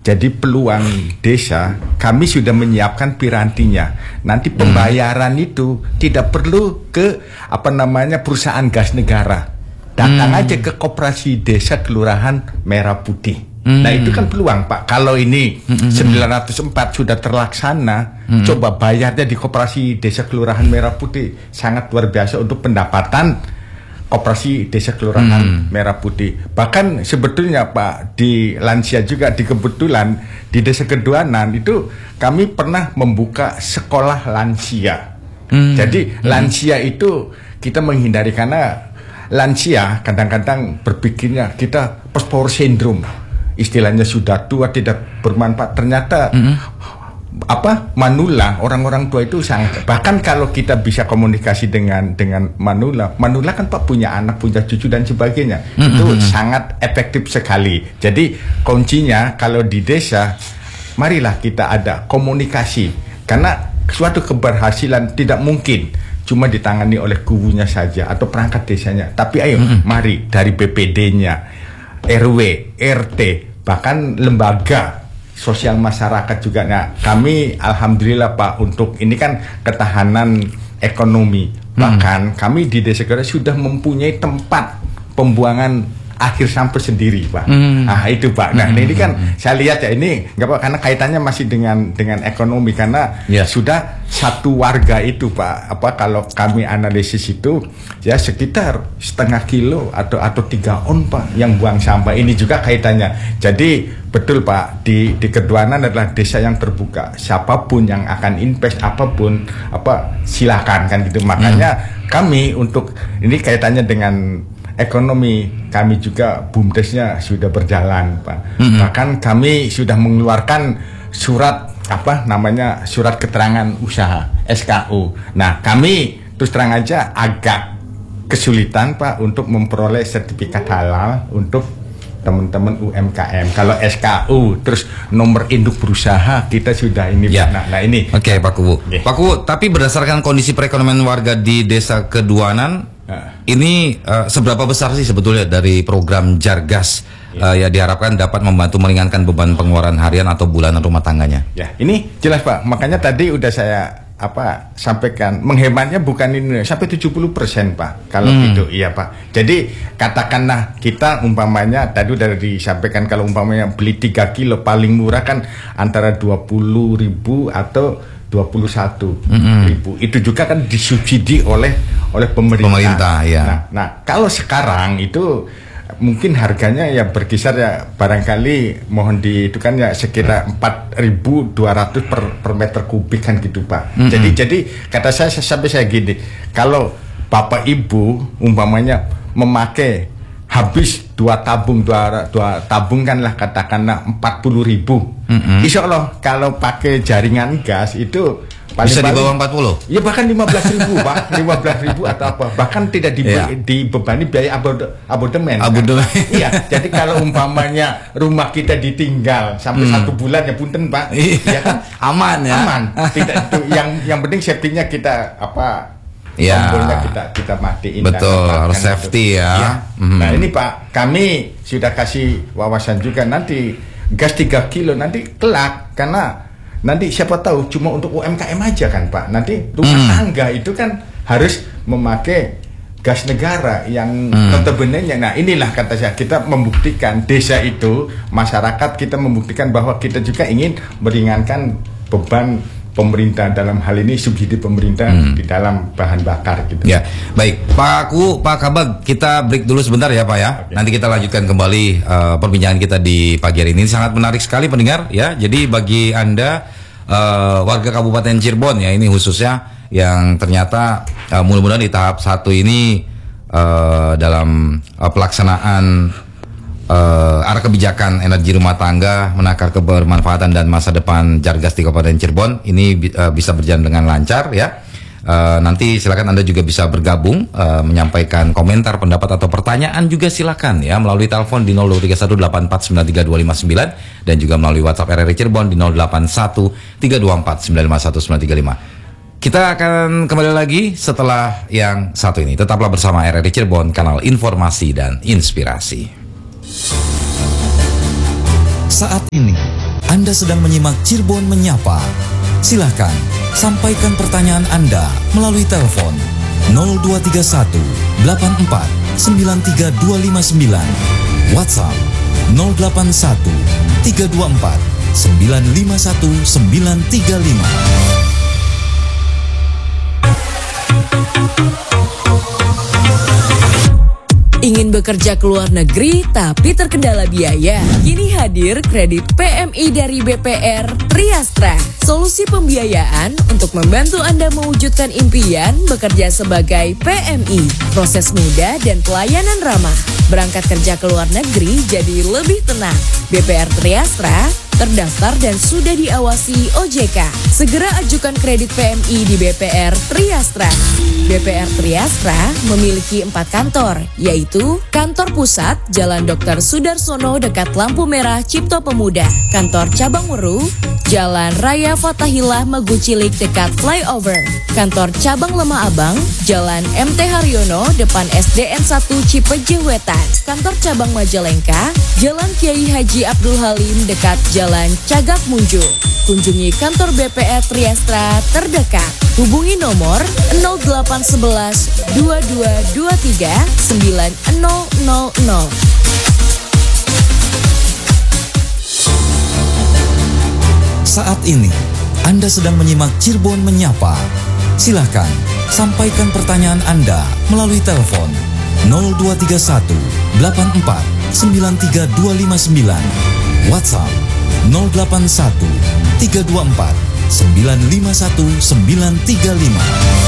Speaker 4: Jadi peluang desa kami sudah menyiapkan pirantinya. Nanti pembayaran hmm. itu tidak perlu ke apa namanya perusahaan gas negara. Datang hmm. aja ke koperasi desa kelurahan Merah Putih. Hmm. Nah itu kan peluang Pak. Kalau ini hmm. sembilan ratus empat sudah terlaksana, hmm. coba bayarnya di koperasi desa kelurahan Merah Putih sangat luar biasa untuk pendapatan koperasi desa kelurahan hmm. Merah Putih. Bahkan sebetulnya Pak di lansia juga di kebetulan di desa Keduanan itu kami pernah membuka sekolah lansia. Hmm. Jadi hmm. lansia itu kita menghindari karena lansia kadang-kadang berpikirnya kita post power syndrome. Istilahnya sudah tua tidak bermanfaat. Ternyata hmm. apa manula orang-orang tua itu sangat, bahkan kalau kita bisa komunikasi dengan dengan manula manula kan Pak punya anak punya cucu dan sebagainya mm-hmm. itu sangat efektif sekali. Jadi kuncinya kalau di desa marilah kita ada komunikasi karena suatu keberhasilan tidak mungkin cuma ditangani oleh kubunya saja atau perangkat desanya, tapi ayo mm-hmm. mari dari B P D-nya, R W, R T, bahkan lembaga sosial masyarakat juga. Nah, kami alhamdulillah Pak untuk ini kan ketahanan ekonomi. Bahkan hmm. kami di Desa Keduanan sudah mempunyai tempat pembuangan akhir sampah sendiri Pak. Hmm. Nah itu Pak. Nah hmm. ini kan saya lihat ya ini nggak apa karena kaitannya masih dengan dengan ekonomi karena yeah. sudah satu warga itu Pak. Apa kalau kami analisis itu ya sekitar setengah kilo atau atau tiga on Pak yang buang sampah. Ini juga kaitannya. Jadi betul Pak di di Keduanan adalah desa yang terbuka. Siapapun yang akan invest apapun apa silakan kan gitu. Makanya hmm. kami untuk ini kaitannya dengan ekonomi kami juga BUMDesnya sudah berjalan Pak. Mm-hmm. Bahkan kami sudah mengeluarkan surat apa namanya surat keterangan usaha S K U. Nah kami terus terang aja agak kesulitan Pak untuk memperoleh sertifikat halal untuk teman-teman U M K M. Kalau S K U terus nomor induk berusaha kita sudah ini
Speaker 2: ya.
Speaker 4: Nah, nah ini.
Speaker 2: Oke okay, Pak Kubu. Okay. Pak Kubu, tapi berdasarkan kondisi perekonomian warga di Desa Keduanan uh. ini uh, seberapa besar sih sebetulnya dari program Jargas ya. uh, ya diharapkan dapat membantu meringankan beban pengeluaran harian atau bulanan rumah tangganya?
Speaker 4: Ya, ini jelas Pak. Makanya tadi udah saya apa sampaikan menghematnya bukan ini sampai tujuh puluh persen Pak kalau hmm. gitu iya Pak. Jadi katakanlah kita umpamanya tadi udah disampaikan kalau umpamanya beli tiga kilo paling murah kan antara dua puluh ribu atau dua puluh satu ribu. Mm-hmm. Itu juga kan disubsidi oleh oleh pemerintah.
Speaker 2: Pemerintah ya.
Speaker 4: Nah, nah kalau sekarang itu mungkin harganya ya berkisar ya barangkali mohon di itu kan ya sekitar empat ribu dua ratus per, per meter kubik kan gitu Pak. Mm-hmm. Jadi jadi kata saya sampai saya gini, kalau Bapak Ibu umpamanya memakai habis dua tabung dua, dua tabung kan lah katakanlah empat puluh ribu. Mm-hmm. Insya Allah kalau pakai jaringan gas itu paling
Speaker 2: bisa di bawah empat puluh?
Speaker 4: Ya bahkan lima belas ribu Pak, lima belas ribu atau apa. Bahkan tidak dibe yeah. dibebani biaya abode abodemen.
Speaker 2: Abodemen.
Speaker 4: Kan? Iya, jadi kalau umpamanya rumah kita ditinggal sampai hmm. satu bulan ya punten Pak.
Speaker 2: Iya kan? Aman ya.
Speaker 4: Aman. Tidak itu yang yang penting safety-nya kita apa
Speaker 2: ya.
Speaker 4: Tombolnya kita kita matiin.
Speaker 2: Betul, harus safety ya. ya.
Speaker 4: Hmm. Nah ini Pak, kami sudah kasih wawasan juga nanti gas tiga kilo nanti kelak karena nanti siapa tahu cuma untuk U M K M aja kan Pak. Nanti rumah hmm. tangga itu kan harus memakai gas negara yang hmm. notabene-nya. Nah inilah kata saya kita membuktikan desa itu masyarakat kita membuktikan bahwa kita juga ingin meringankan beban pemerintah dalam hal ini subsidi pemerintah hmm. di dalam bahan bakar gitu.
Speaker 2: Ya, baik. Pak Aku, Pak Kabag, kita break dulu sebentar ya Pak ya. Okay. Nanti kita lanjutkan kembali uh, perbincangan kita di pagi hari ini. Sangat menarik sekali pendengar ya. Jadi bagi Anda uh, warga Kabupaten Cirebon ya ini khususnya yang ternyata uh, mudah-mudahan di tahap satu ini uh, dalam uh, pelaksanaan Uh, arah kebijakan energi rumah tangga menakar kebermanfaatan dan masa depan Jargas di Kabupaten Cirebon ini uh, bisa berjalan dengan lancar ya. Uh, nanti silakan Anda juga bisa bergabung uh, menyampaikan komentar, pendapat atau pertanyaan juga silakan ya melalui telepon di nol dua tiga satu delapan empat sembilan tiga dua lima sembilan dan juga melalui WhatsApp R R I Cirebon di nol delapan satu tiga dua empat sembilan lima satu sembilan tiga lima. Kita akan kembali lagi setelah yang satu ini. Tetaplah bersama R R I Cirebon, kanal informasi dan inspirasi.
Speaker 1: Saat ini Anda sedang menyimak Cirebon Menyapa. Silakan sampaikan pertanyaan Anda melalui telepon nol dua tiga satu delapan empat sembilan tiga dua lima sembilan, WhatsApp nol delapan satu tiga dua empat sembilan lima satu sembilan tiga lima.
Speaker 6: Ingin bekerja ke luar negeri tapi terkendala biaya? Kini hadir kredit P M I dari B P R Triastra. Solusi pembiayaan untuk membantu Anda mewujudkan impian bekerja sebagai P M I. Proses mudah dan pelayanan ramah. Berangkat kerja ke luar negeri jadi lebih tenang. B P R Triastra terdaftar dan sudah diawasi O J K. Segera ajukan kredit P M I di B P R Triastra. B P R Triastra memiliki empat kantor, yaitu Kantor Pusat, Jalan Dokter Sudarsono dekat lampu merah Cipto Pemuda. Kantor Cabang Meru, Jalan Raya Fatahillah Magucilik dekat flyover. Kantor Cabang Lemah Abang, Jalan M T Haryono depan S D N satu Cipeje Wetan. Kantor Cabang Majalengka, Jalan Kiai Haji Abdul Halim dekat Jalan Cagak Munjul. Kunjungi kantor B P R Triastra terdekat. Hubungi nomor nol delapan satu satu dua dua dua tiga sembilan nol nol nol.
Speaker 1: Saat ini, Anda sedang menyimak Cirebon Menyapa. Silakan sampaikan pertanyaan Anda melalui telepon nol dua tiga satu delapan empat sembilan tiga dua lima sembilan, WhatsApp nol delapan satu tiga dua empat sembilan lima satu sembilan tiga lima.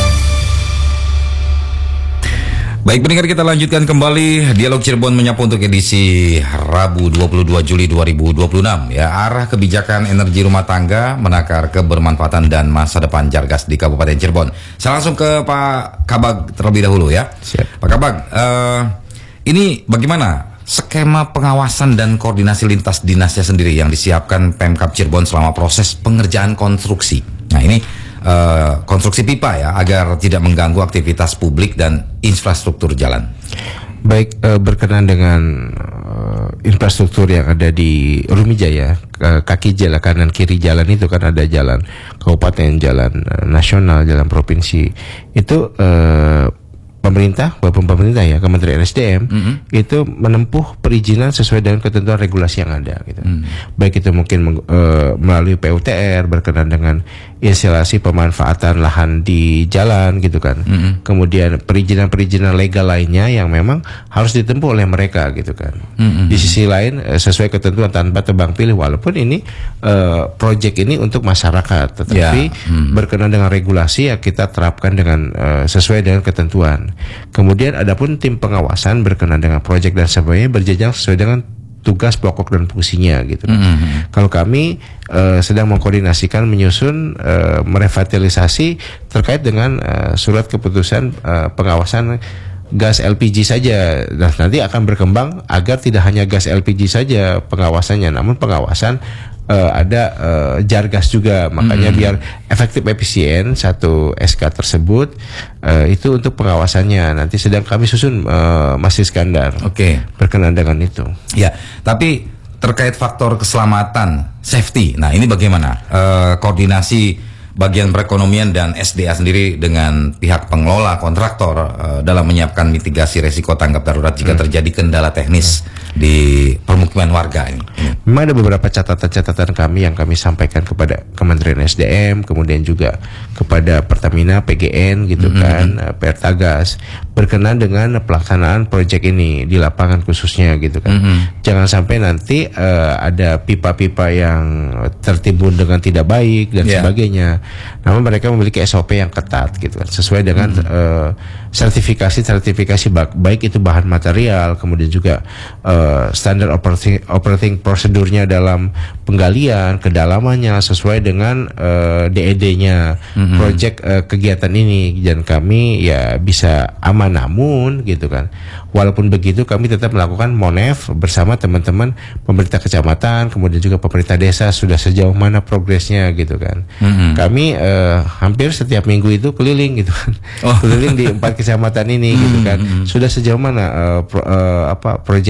Speaker 2: Baik pendengar, kita lanjutkan kembali Dialog Cirebon Menyapa untuk edisi Rabu dua puluh dua Juli dua ribu dua puluh enam. Ya, arah kebijakan energi rumah tangga menakar kebermanfaatan dan masa depan Jargas di Kabupaten Cirebon. Saya langsung ke Pak Kabag terlebih dahulu ya.
Speaker 3: Siap.
Speaker 2: Pak Kabag, uh, ini bagaimana skema pengawasan dan koordinasi lintas dinasnya sendiri yang disiapkan Pemkab Cirebon selama proses pengerjaan konstruksi? Nah ini Uh, konstruksi pipa ya, agar tidak mengganggu aktivitas publik dan infrastruktur jalan.
Speaker 3: Baik, uh, berkenan dengan uh, infrastruktur yang ada di Rumijaya, uh, kaki jalan kanan kiri jalan itu kan ada jalan kabupaten, jalan uh, nasional, jalan provinsi. Itu uh, pemerintah, maupun pemerintah ya, Kementerian S D M mm-hmm. itu menempuh perizinan sesuai dengan ketentuan regulasi yang ada gitu. Mm. Baik itu mungkin uh, melalui P U T R berkenaan dengan instalasi pemanfaatan lahan di jalan gitu kan. Mm-hmm. Kemudian perizinan-perizinan legal lainnya yang memang harus ditempuh oleh mereka gitu kan. Mm-hmm. Di sisi lain uh, sesuai ketentuan tanpa tebang pilih, walaupun ini uh, project ini untuk masyarakat, tetapi yeah. mm. berkenaan dengan regulasi ya kita terapkan dengan uh, sesuai dengan ketentuan. Kemudian adapun tim pengawasan berkenaan dengan proyek dan sebagainya berjenjang sesuai dengan tugas pokok dan fungsinya gitu. Mm-hmm. Kalau kami uh, sedang mengkoordinasikan menyusun uh, merevitalisasi terkait dengan uh, surat keputusan uh, pengawasan gas L P G saja, dan nanti akan berkembang agar tidak hanya gas L P G saja pengawasannya, namun pengawasan Uh, ada uh, Jargas juga, makanya hmm. biar efektif efisien satu S K tersebut uh, itu untuk pengawasannya nanti sedang kami susun uh, Mas Iskandar.
Speaker 2: Oke, okay.
Speaker 3: berkenaan dengan itu.
Speaker 2: Ya, tapi terkait faktor keselamatan, safety. Nah, ini bagaimana uh, koordinasi bagian perekonomian dan S D A sendiri dengan pihak pengelola kontraktor uh, dalam menyiapkan mitigasi resiko tanggap darurat jika hmm. terjadi kendala teknis hmm. di permukiman warga ini.
Speaker 3: Memang ada beberapa catatan-catatan kami yang kami sampaikan kepada Kementerian S D M, kemudian juga kepada Pertamina, P G N gitu mm-hmm. kan, Pertagas, berkenaan dengan pelaksanaan proyek ini di lapangan khususnya gitu kan. Mm-hmm. Jangan sampai nanti uh, ada pipa-pipa yang tertimbun dengan tidak baik dan yeah. sebagainya. Namun mereka memiliki S O P yang ketat gitu kan, sesuai dengan mm-hmm. uh, sertifikasi-sertifikasi baik itu bahan material, kemudian juga uh, standar operating, operating prosedurnya dalam penggalian, kedalamannya sesuai dengan uh, D E D-nya mm-hmm. proyek uh, kegiatan ini, dan kami ya bisa aman. Namun gitu kan, walaupun begitu kami tetap melakukan monef bersama teman-teman pemerintah kecamatan, kemudian juga pemerintah desa sudah sejauh mana progresnya gitu kan. Mm-hmm. Kami uh, hampir setiap minggu itu keliling gitu kan, oh. keliling di empat kecamatan ini gitu kan, mm-hmm. sudah sejauh mana uh, pro, uh, apa proyeknya gitu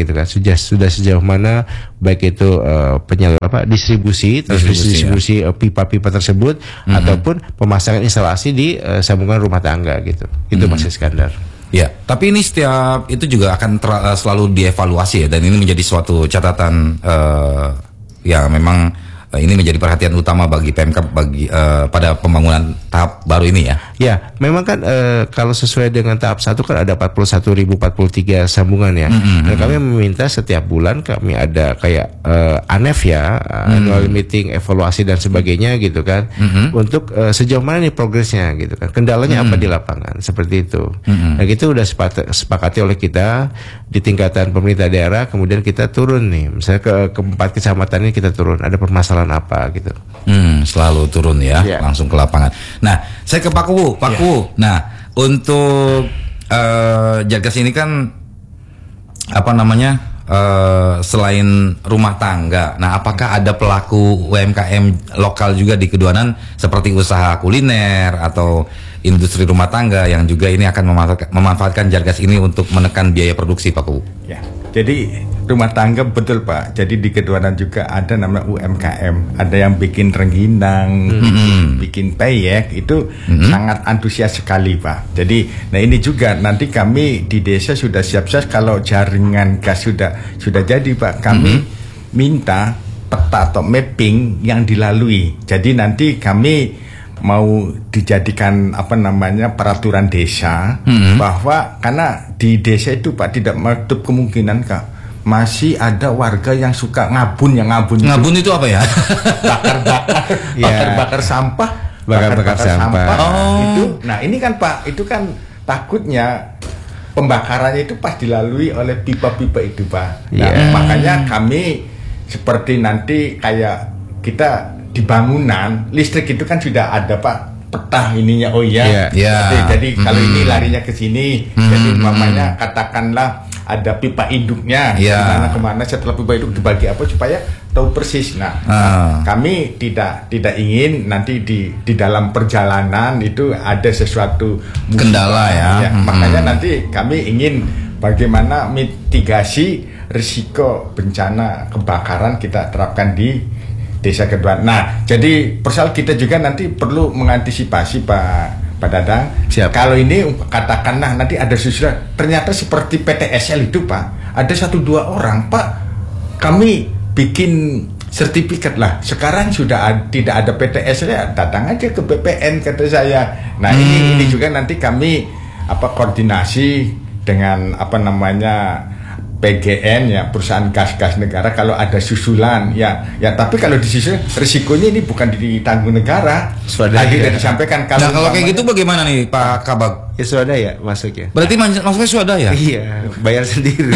Speaker 3: gitu kan. Sudah sudah sejauh mana baik itu uh, penyalur apa distribusi,
Speaker 2: Distribusi,
Speaker 3: distribusi ya. uh, pipa-pipa tersebut mm-hmm. ataupun pemasangan instalasi di uh, sambungan rumah tangga gitu. Itu mm-hmm. Mas Iskandar.
Speaker 2: Ya, tapi ini setiap itu juga akan ter, selalu dievaluasi ya, dan ini menjadi suatu catatan uh, ya memang uh, ini menjadi perhatian utama bagi Pemkab bagi uh, pada pembangunan tahap baru ini ya.
Speaker 3: Ya, memang kan uh, kalau sesuai dengan tahap satu kan ada empat puluh satu ribu empat puluh tiga sambungan ya. Mm-hmm. Dan kami meminta setiap bulan kami ada kayak uh, ANEF ya, mm-hmm. annual meeting, evaluasi dan sebagainya gitu kan. Mm-hmm. Untuk uh, sejauh mana nih progresnya gitu kan. Kendalanya mm-hmm. apa di lapangan seperti itu. Mm-hmm. Nah, itu udah sepat- sepakati oleh kita di tingkatan pemerintah daerah, kemudian kita turun nih. Misalnya ke keempat kecamatan ini kita turun, ada permasalahan apa gitu.
Speaker 2: Hmm, selalu turun ya,
Speaker 3: yeah.
Speaker 2: langsung ke lapangan. Nah, saya ke Pak Kuwu, Pak yeah. Kuwu. Nah, untuk uh, Jargas ini kan apa namanya uh, selain rumah tangga. Nah, apakah ada pelaku U M K M lokal juga di Keduanan seperti usaha kuliner atau industri rumah tangga yang juga ini akan memanfaatkan, memanfaatkan Jargas ini untuk menekan biaya produksi, Pak Kuwu?
Speaker 4: Ya, jadi rumah tangga betul Pak. Jadi di Keduanan juga ada namanya U M K M. Ada yang bikin rengginang, mm-hmm. bikin, bikin peyek, itu mm-hmm. sangat antusias sekali Pak. Jadi, nah ini juga nanti kami di desa sudah siap-siap kalau jaringan gas sudah sudah jadi Pak. Kami mm-hmm. minta peta atau mapping yang dilalui. Jadi nanti kami mau dijadikan apa namanya peraturan desa mm-hmm. bahwa karena di desa itu Pak tidak menutup kemungkinan Kak masih ada warga yang suka ngabun yang ngabun
Speaker 2: ngabun itu, itu apa ya
Speaker 4: bakar-bakar
Speaker 3: yeah.
Speaker 4: bakar-bakar sampah
Speaker 3: bakar-bakar sampah, sampah.
Speaker 2: Oh.
Speaker 4: Itu nah ini kan Pak itu kan takutnya pembakarannya itu pas dilalui oleh pipa-pipa itu Pak. Nah yeah. makanya kami seperti nanti kayak kita di bangunan listrik itu kan sudah ada Pak peta ininya oh iya yeah.
Speaker 2: yeah.
Speaker 4: jadi, jadi mm-hmm. kalau ini larinya ke sini mm-hmm. jadi mamanya katakanlah ada pipa induknya
Speaker 2: yeah.
Speaker 4: kemana kemana setelah pipa induk dibagi apa supaya tahu persis. Nah, uh. nah kami tidak tidak ingin nanti di di dalam perjalanan itu ada sesuatu musibah,
Speaker 2: kendala ya,
Speaker 4: ya. Mm-hmm. Makanya nanti kami ingin bagaimana mitigasi risiko bencana kebakaran kita terapkan di Desa Keduanan. Nah, jadi persoalan kita juga nanti perlu mengantisipasi Pak Pak Dadang.
Speaker 3: Siap.
Speaker 4: Kalau ini katakanlah nanti ada susulan, ternyata seperti P T S L itu Pak, ada satu dua orang Pak, kami bikin sertifikat lah. Sekarang sudah ad, tidak ada P T S L ya, datang aja ke B P N kata saya. Nah hmm. ini ini juga nanti kami apa koordinasi dengan apa namanya P G N ya perusahaan gas-gas negara kalau ada susulan ya ya tapi kalau di sisi risikonya ini bukan ditanggung negara.
Speaker 3: Swadaya.
Speaker 4: Tadi sudah disampaikan kalau
Speaker 2: nah, kalau kayak gitu bagaimana nih Pak Kabag?
Speaker 3: Ya swadaya masuknya.
Speaker 2: Berarti mak- maksudnya swadaya?
Speaker 3: Iya, bayar sendiri.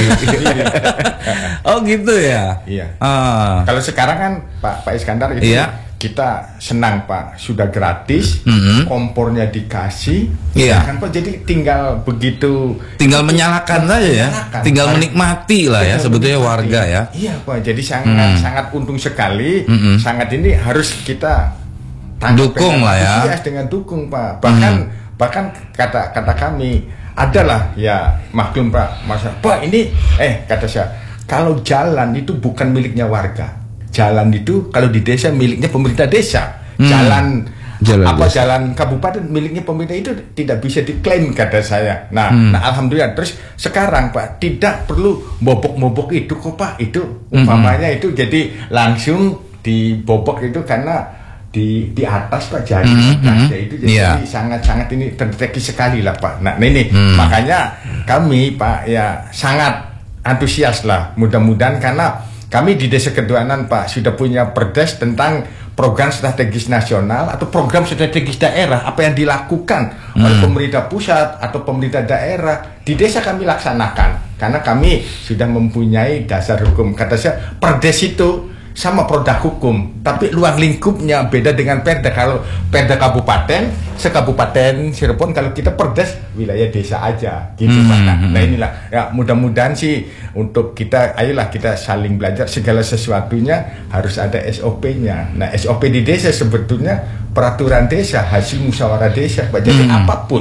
Speaker 2: Oh gitu ya.
Speaker 4: Iya.
Speaker 2: Ah.
Speaker 4: Kalau sekarang kan Pak Pak Iskandar itu
Speaker 2: iya.
Speaker 4: kita senang Pak sudah gratis,
Speaker 2: mm-hmm.
Speaker 4: kompornya dikasih,
Speaker 2: iya.
Speaker 4: kan Pak jadi tinggal begitu,
Speaker 2: tinggal menyalakan saja ya, tinggal Ar- menikmati lah ya sebetulnya menikmati. Warga ya.
Speaker 4: Iya Pak, jadi sangat mm. sangat untung sekali, mm-hmm. sangat ini harus kita
Speaker 2: dukung lah ya,
Speaker 4: iya, dengan dukung Pak, bahkan mm. bahkan kata kata kami adalah ya maklum Pak, masa Pak ini eh kata saya kalau jalan itu bukan miliknya warga. Jalan itu kalau di desa miliknya pemerintah desa. Hmm. Jalan, jalan apa desa. Jalan kabupaten miliknya pemerintah itu tidak bisa diklaim kata saya. Nah, hmm. nah alhamdulillah terus sekarang Pak tidak perlu bobok-bobok itu kok Pak. Itu umpamanya hmm. itu jadi langsung dibobok itu karena di di atas Pak jadi hmm. itu jadi yeah. sangat-sangat ini terdeteksi sekali lah Pak. Nah, ini hmm. makanya kami Pak ya sangat antusias lah. Mudah-mudahan karena kami di Desa Keduanan Pak sudah punya perdes tentang program strategis nasional atau program strategis daerah apa yang dilakukan hmm. oleh pemerintah pusat atau pemerintah daerah di desa kami laksanakan karena kami sudah mempunyai dasar hukum. Kata saya perdes itu sama produk hukum tapi luar lingkupnya beda dengan perda. Kalau perda kabupaten sekabupaten Cirebon, kalau kita perdes wilayah desa aja gitu hmm. Pak. Nah inilah ya mudah-mudahan sih untuk kita ayolah kita saling belajar segala sesuatunya harus ada S O P-nya. Nah S O P di desa sebetulnya peraturan desa hasil musyawarah desa Pak. Jadi hmm. apapun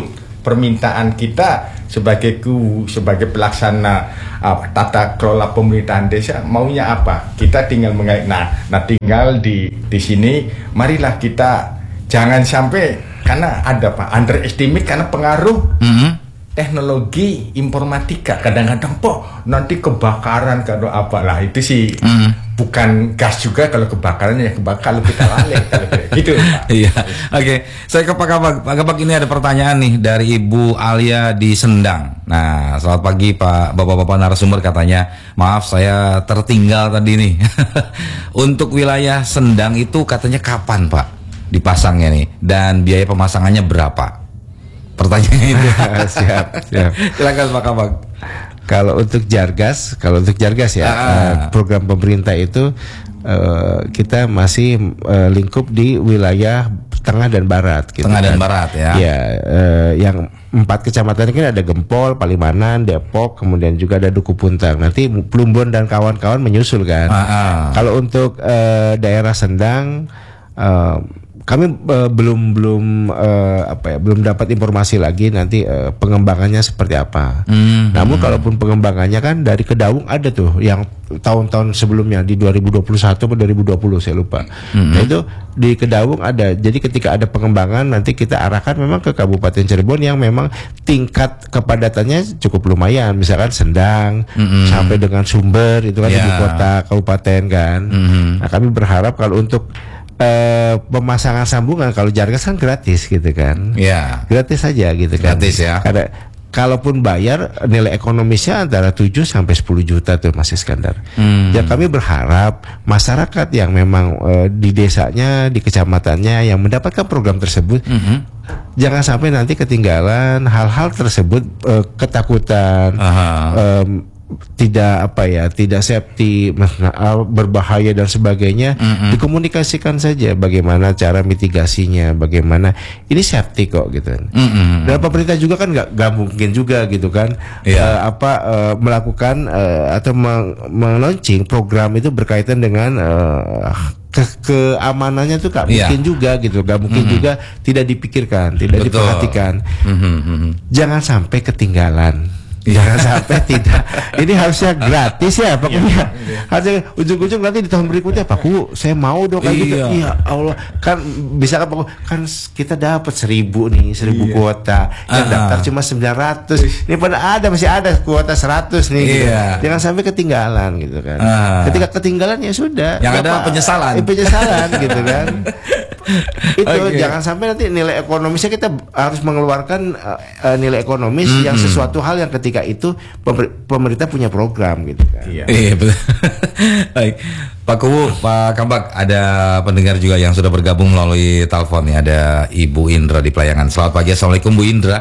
Speaker 4: permintaan kita sebagai ku sebagai pelaksana apa, tata kelola pemerintahan desa maunya apa? Kita tinggal mengait. Nah, nah tinggal di di sini marilah kita jangan sampai karena ada Pak underestimate karena pengaruh mm-hmm. teknologi informatika kadang-kadang po nanti kebakaran kalau apalah itu sih mm. bukan gas juga kalau kebakarannya ya kebakar kalau kita lalai kalau gitu Pak.
Speaker 2: Iya. Oke, okay. Saya ke Pak Kabak. Pak Kabak, ini ada pertanyaan nih dari Ibu Alia di Sendang. Nah, selamat pagi Pak Bapak-bapak narasumber, katanya maaf saya tertinggal tadi nih. Untuk wilayah Sendang itu katanya kapan Pak dipasangnya nih dan biaya pemasangannya berapa? Pertanyaannya itu.
Speaker 3: Siap, siap.
Speaker 2: Silakan Pak Kabak.
Speaker 3: Kalau untuk Jargas, kalau untuk Jargas ya,
Speaker 2: ah.
Speaker 3: uh, program pemerintah itu uh, kita masih uh, lingkup di wilayah tengah dan barat. Gitu
Speaker 2: tengah
Speaker 3: kan.
Speaker 2: dan barat ya.
Speaker 3: Ya, uh, yang empat kecamatan ini ada Gempol, Palimanan, Depok, kemudian juga ada Duku Puntang. Nanti Plumbon dan kawan-kawan menyusul kan.
Speaker 2: Ah, ah.
Speaker 3: Kalau untuk uh, daerah Sendang. Uh, Kami uh, belum belum uh, apa ya belum dapat informasi lagi nanti uh, pengembangannya seperti apa. Mm-hmm. Namun kalaupun pengembangannya kan dari Kedaung ada tuh yang tahun-tahun sebelumnya di dua ribu dua puluh satu atau dua ribu dua puluh saya lupa. Mm-hmm. Nah itu di Kedaung ada. Jadi ketika ada pengembangan nanti kita arahkan memang ke Kabupaten Cirebon yang memang tingkat kepadatannya cukup lumayan. Misalkan Sendang mm-hmm. sampai dengan Sumber itu kan yeah. di kota kabupaten kan. Mm-hmm. Nah kami berharap kalau untuk Uh, pemasangan sambungan kalau Jargas kan gratis gitu kan,
Speaker 2: ya
Speaker 3: gratis saja gitu kan,
Speaker 2: gratis ya.
Speaker 3: Karena kalaupun bayar nilai ekonomisnya antara tujuh sampai sepuluh juta tuh Mas Iskandar. Hmm. Ya kami berharap masyarakat yang memang uh, di desanya, di kecamatannya yang mendapatkan program tersebut, mm-hmm. jangan sampai nanti ketinggalan hal-hal tersebut, uh, ketakutan. Um, tidak apa ya tidak safety berbahaya dan sebagainya mm-hmm. dikomunikasikan saja bagaimana cara mitigasinya, bagaimana ini safety kok gitu. Mm-hmm. Dan pemerintah juga kan nggak nggak mungkin juga gitu kan yeah. uh, apa uh, melakukan uh, atau melaunching program itu berkaitan dengan uh, ke keamanannya tuh nggak yeah. mungkin juga gitu, nggak mungkin mm-hmm. juga tidak dipikirkan, tidak Betul. diperhatikan. Mm-hmm. Jangan sampai ketinggalan. Jangan sampai tidak. Ini harusnya gratis ya pokoknya. Harusnya ujung-ujung nanti di tahun berikutnya Pak Ku, saya mau dong kayak gitu. Iya Allah, kan bisa kan Pak kan kita dapat seribu nih, seribu iya. kuota. Yang uh-huh. daftar cuma sembilan ratus. Ini pada ada masih ada kuota seratus nih. Gitu. Iya. Jangan sampai ketinggalan gitu kan. Uh. Ketika ketinggalan ya sudah.
Speaker 2: Yang ada penyesalan.
Speaker 3: Eh, penyesalan gitu kan. Itu okay. Jangan sampai nanti nilai ekonomisnya kita harus mengeluarkan uh, nilai ekonomis mm-hmm. yang sesuatu hal yang ketika itu pemer- pemerintah punya program gitu kan.
Speaker 2: Iya, iya betul. Baik, Pak Kuwu, Pak Kabak, ada pendengar juga yang sudah bergabung melalui telepon nih. Ada Ibu Indra di Pelayangan. Selamat pagi, assalamualaikum Bu Indra.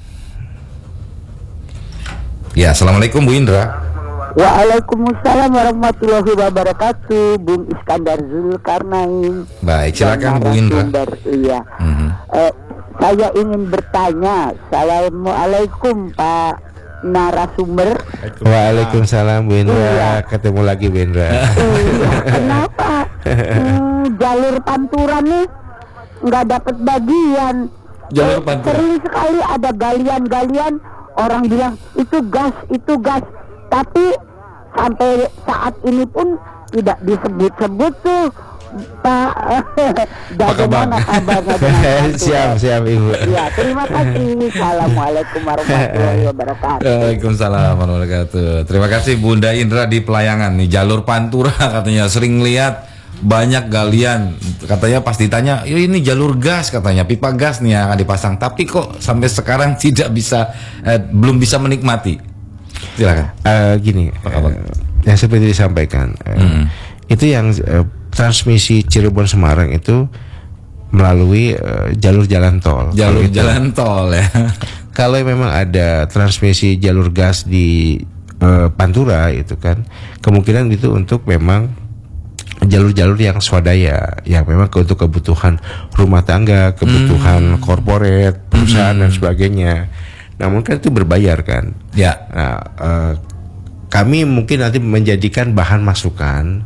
Speaker 2: Ya, assalamualaikum Bu Indra.
Speaker 7: Waalaikumsalam warahmatullahi wabarakatuh, Bung Iskandar Zulkarnain.
Speaker 2: Baik, silakan Bu Indra.
Speaker 7: Iya. Mm-hmm. Eh, saya ingin bertanya. Assalamualaikum Pak narasumber.
Speaker 3: Waalaikumsalam Bu Indra. Iya. Ketemu lagi Bu Indra.
Speaker 7: Iya. Kenapa hmm, jalur panturan nih nggak dapat bagian?
Speaker 2: Jalur panturan.
Speaker 7: Sering sekali ada galian-galian, orang bilang itu gas, itu gas. Tapi sampai saat ini pun tidak disebut-sebut tuh Pak. Bagaimana kabarnya dengan
Speaker 3: siap siap Ibu.
Speaker 7: Ya, terima kasih. Assalamualaikum warahmatullahi wabarakatuh.
Speaker 2: Waalaikumsalam warahmatullahi wabarakatuh. Terima kasih Bunda Indra di Pelayangan nih, jalur Pantura katanya sering lihat banyak galian, katanya pas ditanya, ini jalur gas katanya, pipa gas nih yang akan dipasang, tapi kok sampai sekarang tidak bisa eh, belum bisa menikmati. Silakan.
Speaker 3: Uh, gini, uh, yang seperti disampaikan, uh, mm-hmm. itu yang uh, transmisi Cirebon Semarang itu melalui uh, jalur jalan tol.
Speaker 2: Jalur gitu. Jalan tol ya.
Speaker 3: Kalau memang ada transmisi jalur gas di uh, Pantura itu kan, kemungkinan itu untuk memang jalur-jalur yang swadaya, yang memang ke, untuk kebutuhan rumah tangga, kebutuhan mm. korporat, perusahaan mm. dan sebagainya. Namun kan itu berbayar kan.
Speaker 2: Ya.
Speaker 3: Nah, uh, kami mungkin nanti menjadikan bahan masukan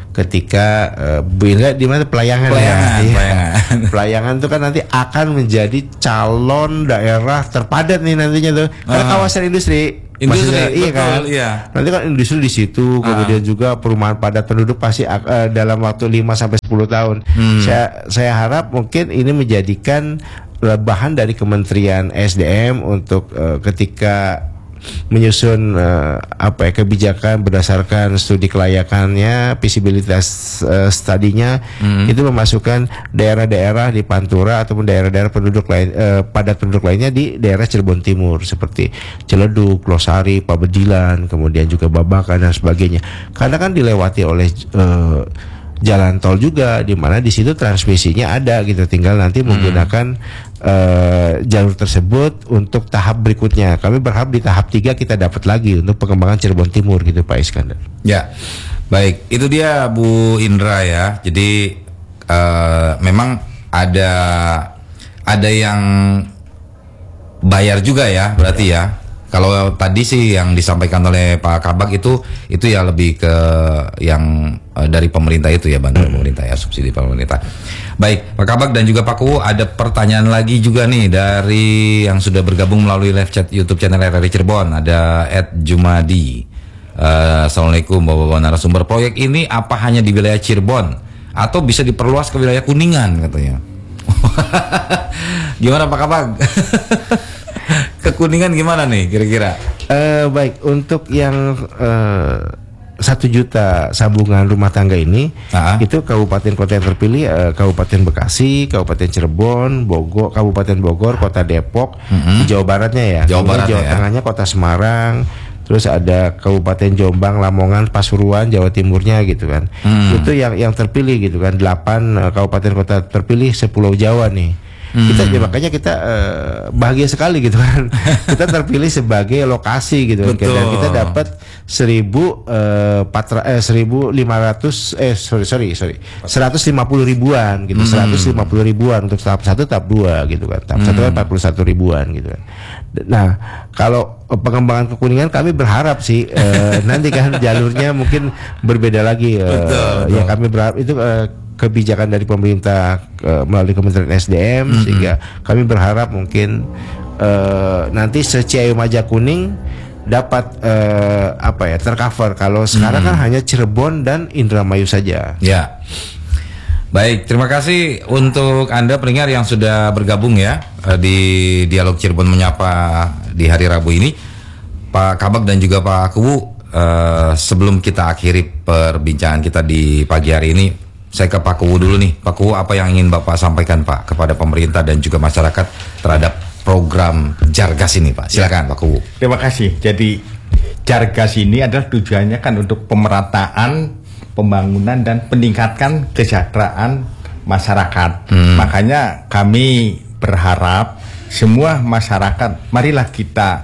Speaker 3: ketika uh, bila di mana pelayangan,
Speaker 2: Pelayangan,
Speaker 3: ya,
Speaker 2: pelayangan.
Speaker 3: Pelayangan itu kan nanti akan menjadi calon daerah terpadat nih nantinya tuh, karena
Speaker 2: Ah.
Speaker 3: kawasan industri.
Speaker 2: Industri,
Speaker 3: Maksudnya, iya
Speaker 2: betul,
Speaker 3: kan?
Speaker 2: iya.
Speaker 3: Nanti kan industri di situ, kemudian juga perumahan padat penduduk pasti uh, dalam waktu lima sampai sepuluh tahun.
Speaker 2: Hmm.
Speaker 3: Saya saya harap mungkin ini menjadikan bahan dari Kementerian S D M untuk uh, ketika menyusun uh, apa ya kebijakan berdasarkan studi kelayakannya, visibilitas uh, studinya,
Speaker 2: Hmm.
Speaker 3: itu memasukkan daerah-daerah di Pantura ataupun daerah-daerah penduduk lain uh, padat penduduk lainnya di daerah Cirebon Timur seperti Ciledug, Losari, Pabedilan, kemudian juga Babakan dan sebagainya. Karena kan dilewati oleh uh, jalan tol juga, di mana di situ transmisinya ada gitu, tinggal nanti menggunakan uh, jalur tersebut untuk tahap berikutnya. Kami berharap di tahap tiga kita dapat lagi untuk pengembangan Cirebon Timur gitu Pak Iskandar.
Speaker 2: Ya, baik. Itu dia Bu Indra ya. Jadi uh, memang ada ada yang bayar juga ya, berarti ya. Kalau tadi sih yang disampaikan oleh Pak Kabak itu itu ya lebih ke yang uh, dari pemerintah itu ya, bantuan pemerintah ya, subsidi pemerintah. Baik, Pak Kabak dan juga Pak Kuwu, ada pertanyaan lagi juga nih dari yang sudah bergabung melalui live chat YouTube channel R R I Cirebon. Ada Ed Jumadi. Uh, Assalamualaikum Bapak-bapak narasumber. Proyek ini apa hanya di wilayah Cirebon atau bisa diperluas ke wilayah Kuningan katanya? Gimana Pak Kabak? Ke Kuningan gimana nih kira-kira?
Speaker 3: Uh, baik, untuk yang uh, satu juta sambungan rumah tangga ini,
Speaker 2: Ah.
Speaker 3: itu kabupaten kota yang terpilih uh, Kabupaten Bekasi, Kabupaten Cirebon, Bogor, Kabupaten Bogor, Kota Depok,
Speaker 2: Mm-hmm.
Speaker 3: di Jawa Baratnya ya.
Speaker 2: Jawa
Speaker 3: Kemudian
Speaker 2: Barat
Speaker 3: Jawa
Speaker 2: ya.
Speaker 3: Tengahnya Kota Semarang, terus ada Kabupaten Jombang, Lamongan, Pasuruan, Jawa Timurnya gitu kan.
Speaker 2: Hmm.
Speaker 3: Itu yang yang terpilih gitu kan. delapan uh, kabupaten kota terpilih sepulau Jawa nih. Kita ya, makanya kita uh, bahagia sekali gitu kan. Kita terpilih sebagai lokasi gitu kan.
Speaker 2: Betul.
Speaker 3: Dan kita dapat seribu eh, patra, eh, seribu lima ratus eh sorry sorry sorry seratus lima puluh ribuan gitu, seratus lima puluh ribuan untuk tahap satu, tahap dua gitu kan. Tahap satu kan empat puluh satu ribuan gitu kan. Nah, kalau pengembangan ke Kuningan kami berharap sih eh, nanti kan jalurnya mungkin berbeda lagi. Eh,
Speaker 2: Betul,
Speaker 3: ya
Speaker 2: betul.
Speaker 3: kami berharap itu eh, kebijakan dari pemerintah uh, melalui Kementerian S D M,
Speaker 2: Mm-hmm.
Speaker 3: sehingga kami berharap mungkin uh, nanti se-Ciayu Majakuning dapat uh, apa ya tercover. Kalau sekarang kan hanya Cirebon dan Indramayu saja.
Speaker 2: Ya. Baik, terima kasih untuk Anda pendengar yang sudah bergabung ya eh, di Dialog Cirebon Menyapa di hari Rabu ini. Pak Kabak dan juga Pak Kuwu, eh, sebelum kita akhiri perbincangan kita di pagi hari ini, saya ke Pak Kuwu dulu nih. Pak Kuwu, apa yang ingin Bapak sampaikan Pak kepada pemerintah dan juga masyarakat terhadap program Jargas ini Pak? Silakan Pak Kuwu.
Speaker 4: Terima kasih. Jadi Jargas ini adalah tujuannya kan untuk pemerataan, pembangunan dan peningkatan kesejahteraan masyarakat.
Speaker 2: Hmm.
Speaker 4: Makanya kami berharap semua masyarakat, marilah kita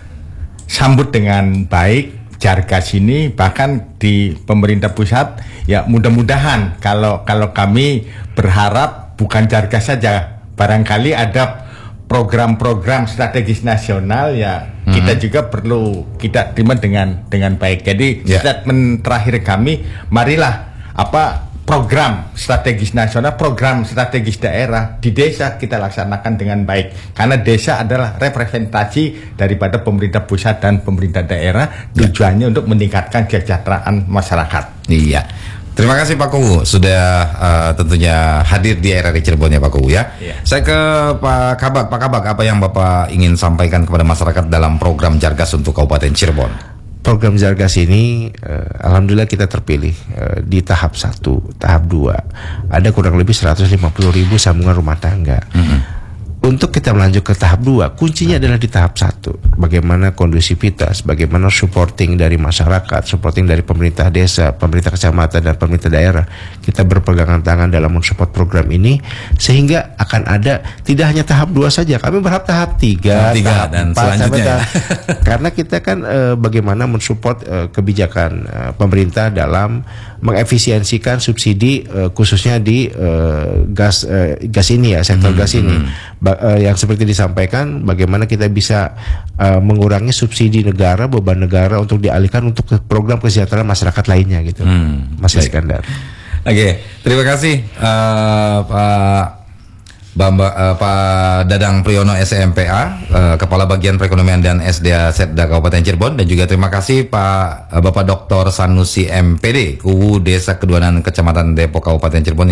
Speaker 4: sambut dengan baik Jargas ini, bahkan di pemerintah pusat ya mudah-mudahan kalau kalau kami berharap bukan Jargas saja, barangkali ada program-program strategis nasional ya
Speaker 2: Hmm.
Speaker 4: kita juga perlu kita terima dengan dengan baik. Jadi
Speaker 2: Ya.
Speaker 4: statement terakhir kami, marilah apa program strategis nasional, program strategis daerah di desa kita laksanakan dengan baik, karena desa adalah representasi daripada pemerintah pusat dan pemerintah daerah, tujuannya untuk meningkatkan kesejahteraan masyarakat.
Speaker 2: Iya. Terima kasih Pak Kuwu sudah uh, tentunya hadir di R R I Cirebon ya Pak Kuwu ya.
Speaker 4: Iya.
Speaker 2: Saya ke Pak Kabak. Pak Kabak, apa yang Bapak ingin sampaikan kepada masyarakat dalam program Jargas untuk Kabupaten Cirebon?
Speaker 3: Program Jargas ini eh, alhamdulillah kita terpilih eh, di tahap satu, tahap dua. Ada kurang lebih seratus lima puluh ribu sambungan rumah tangga.
Speaker 2: Mm-hmm.
Speaker 3: Untuk kita melanjut ke tahap dua, kuncinya adalah di tahap satu. Bagaimana kondusivitas, bagaimana supporting dari masyarakat, supporting dari pemerintah desa, pemerintah kecamatan dan pemerintah daerah. Kita berpegangan tangan dalam mensupport program ini, sehingga akan ada tidak hanya tahap dua saja. Kami berharap tahap tiga,
Speaker 2: Tahap tiga
Speaker 3: tahap
Speaker 2: dan
Speaker 3: empat,
Speaker 2: selanjutnya
Speaker 3: sampai
Speaker 2: ya.
Speaker 3: tahap- karena kita kan eh, bagaimana mensupport eh, kebijakan eh, pemerintah dalam mengefisiensikan subsidi eh, khususnya di eh, gas eh, gas ini ya, sektor gas ini. Ba- uh, yang seperti disampaikan, bagaimana kita bisa uh, mengurangi subsidi negara, beban negara untuk dialihkan untuk ke program kesejahteraan masyarakat lainnya gitu,
Speaker 2: Hmm,
Speaker 3: Mas
Speaker 2: baik.
Speaker 3: Iskandar.
Speaker 2: Oke, terima kasih uh, Pak Bamba, uh, Pak Dadang Priyono S M P A, uh, Kepala Bagian Perekonomian dan S D A Setda Kabupaten Cirebon, dan juga terima kasih Pak uh, Bapak Doktor Sanusi M P D, Kuwu Desa Keduanan Kecamatan Depok Kabupaten Cirebon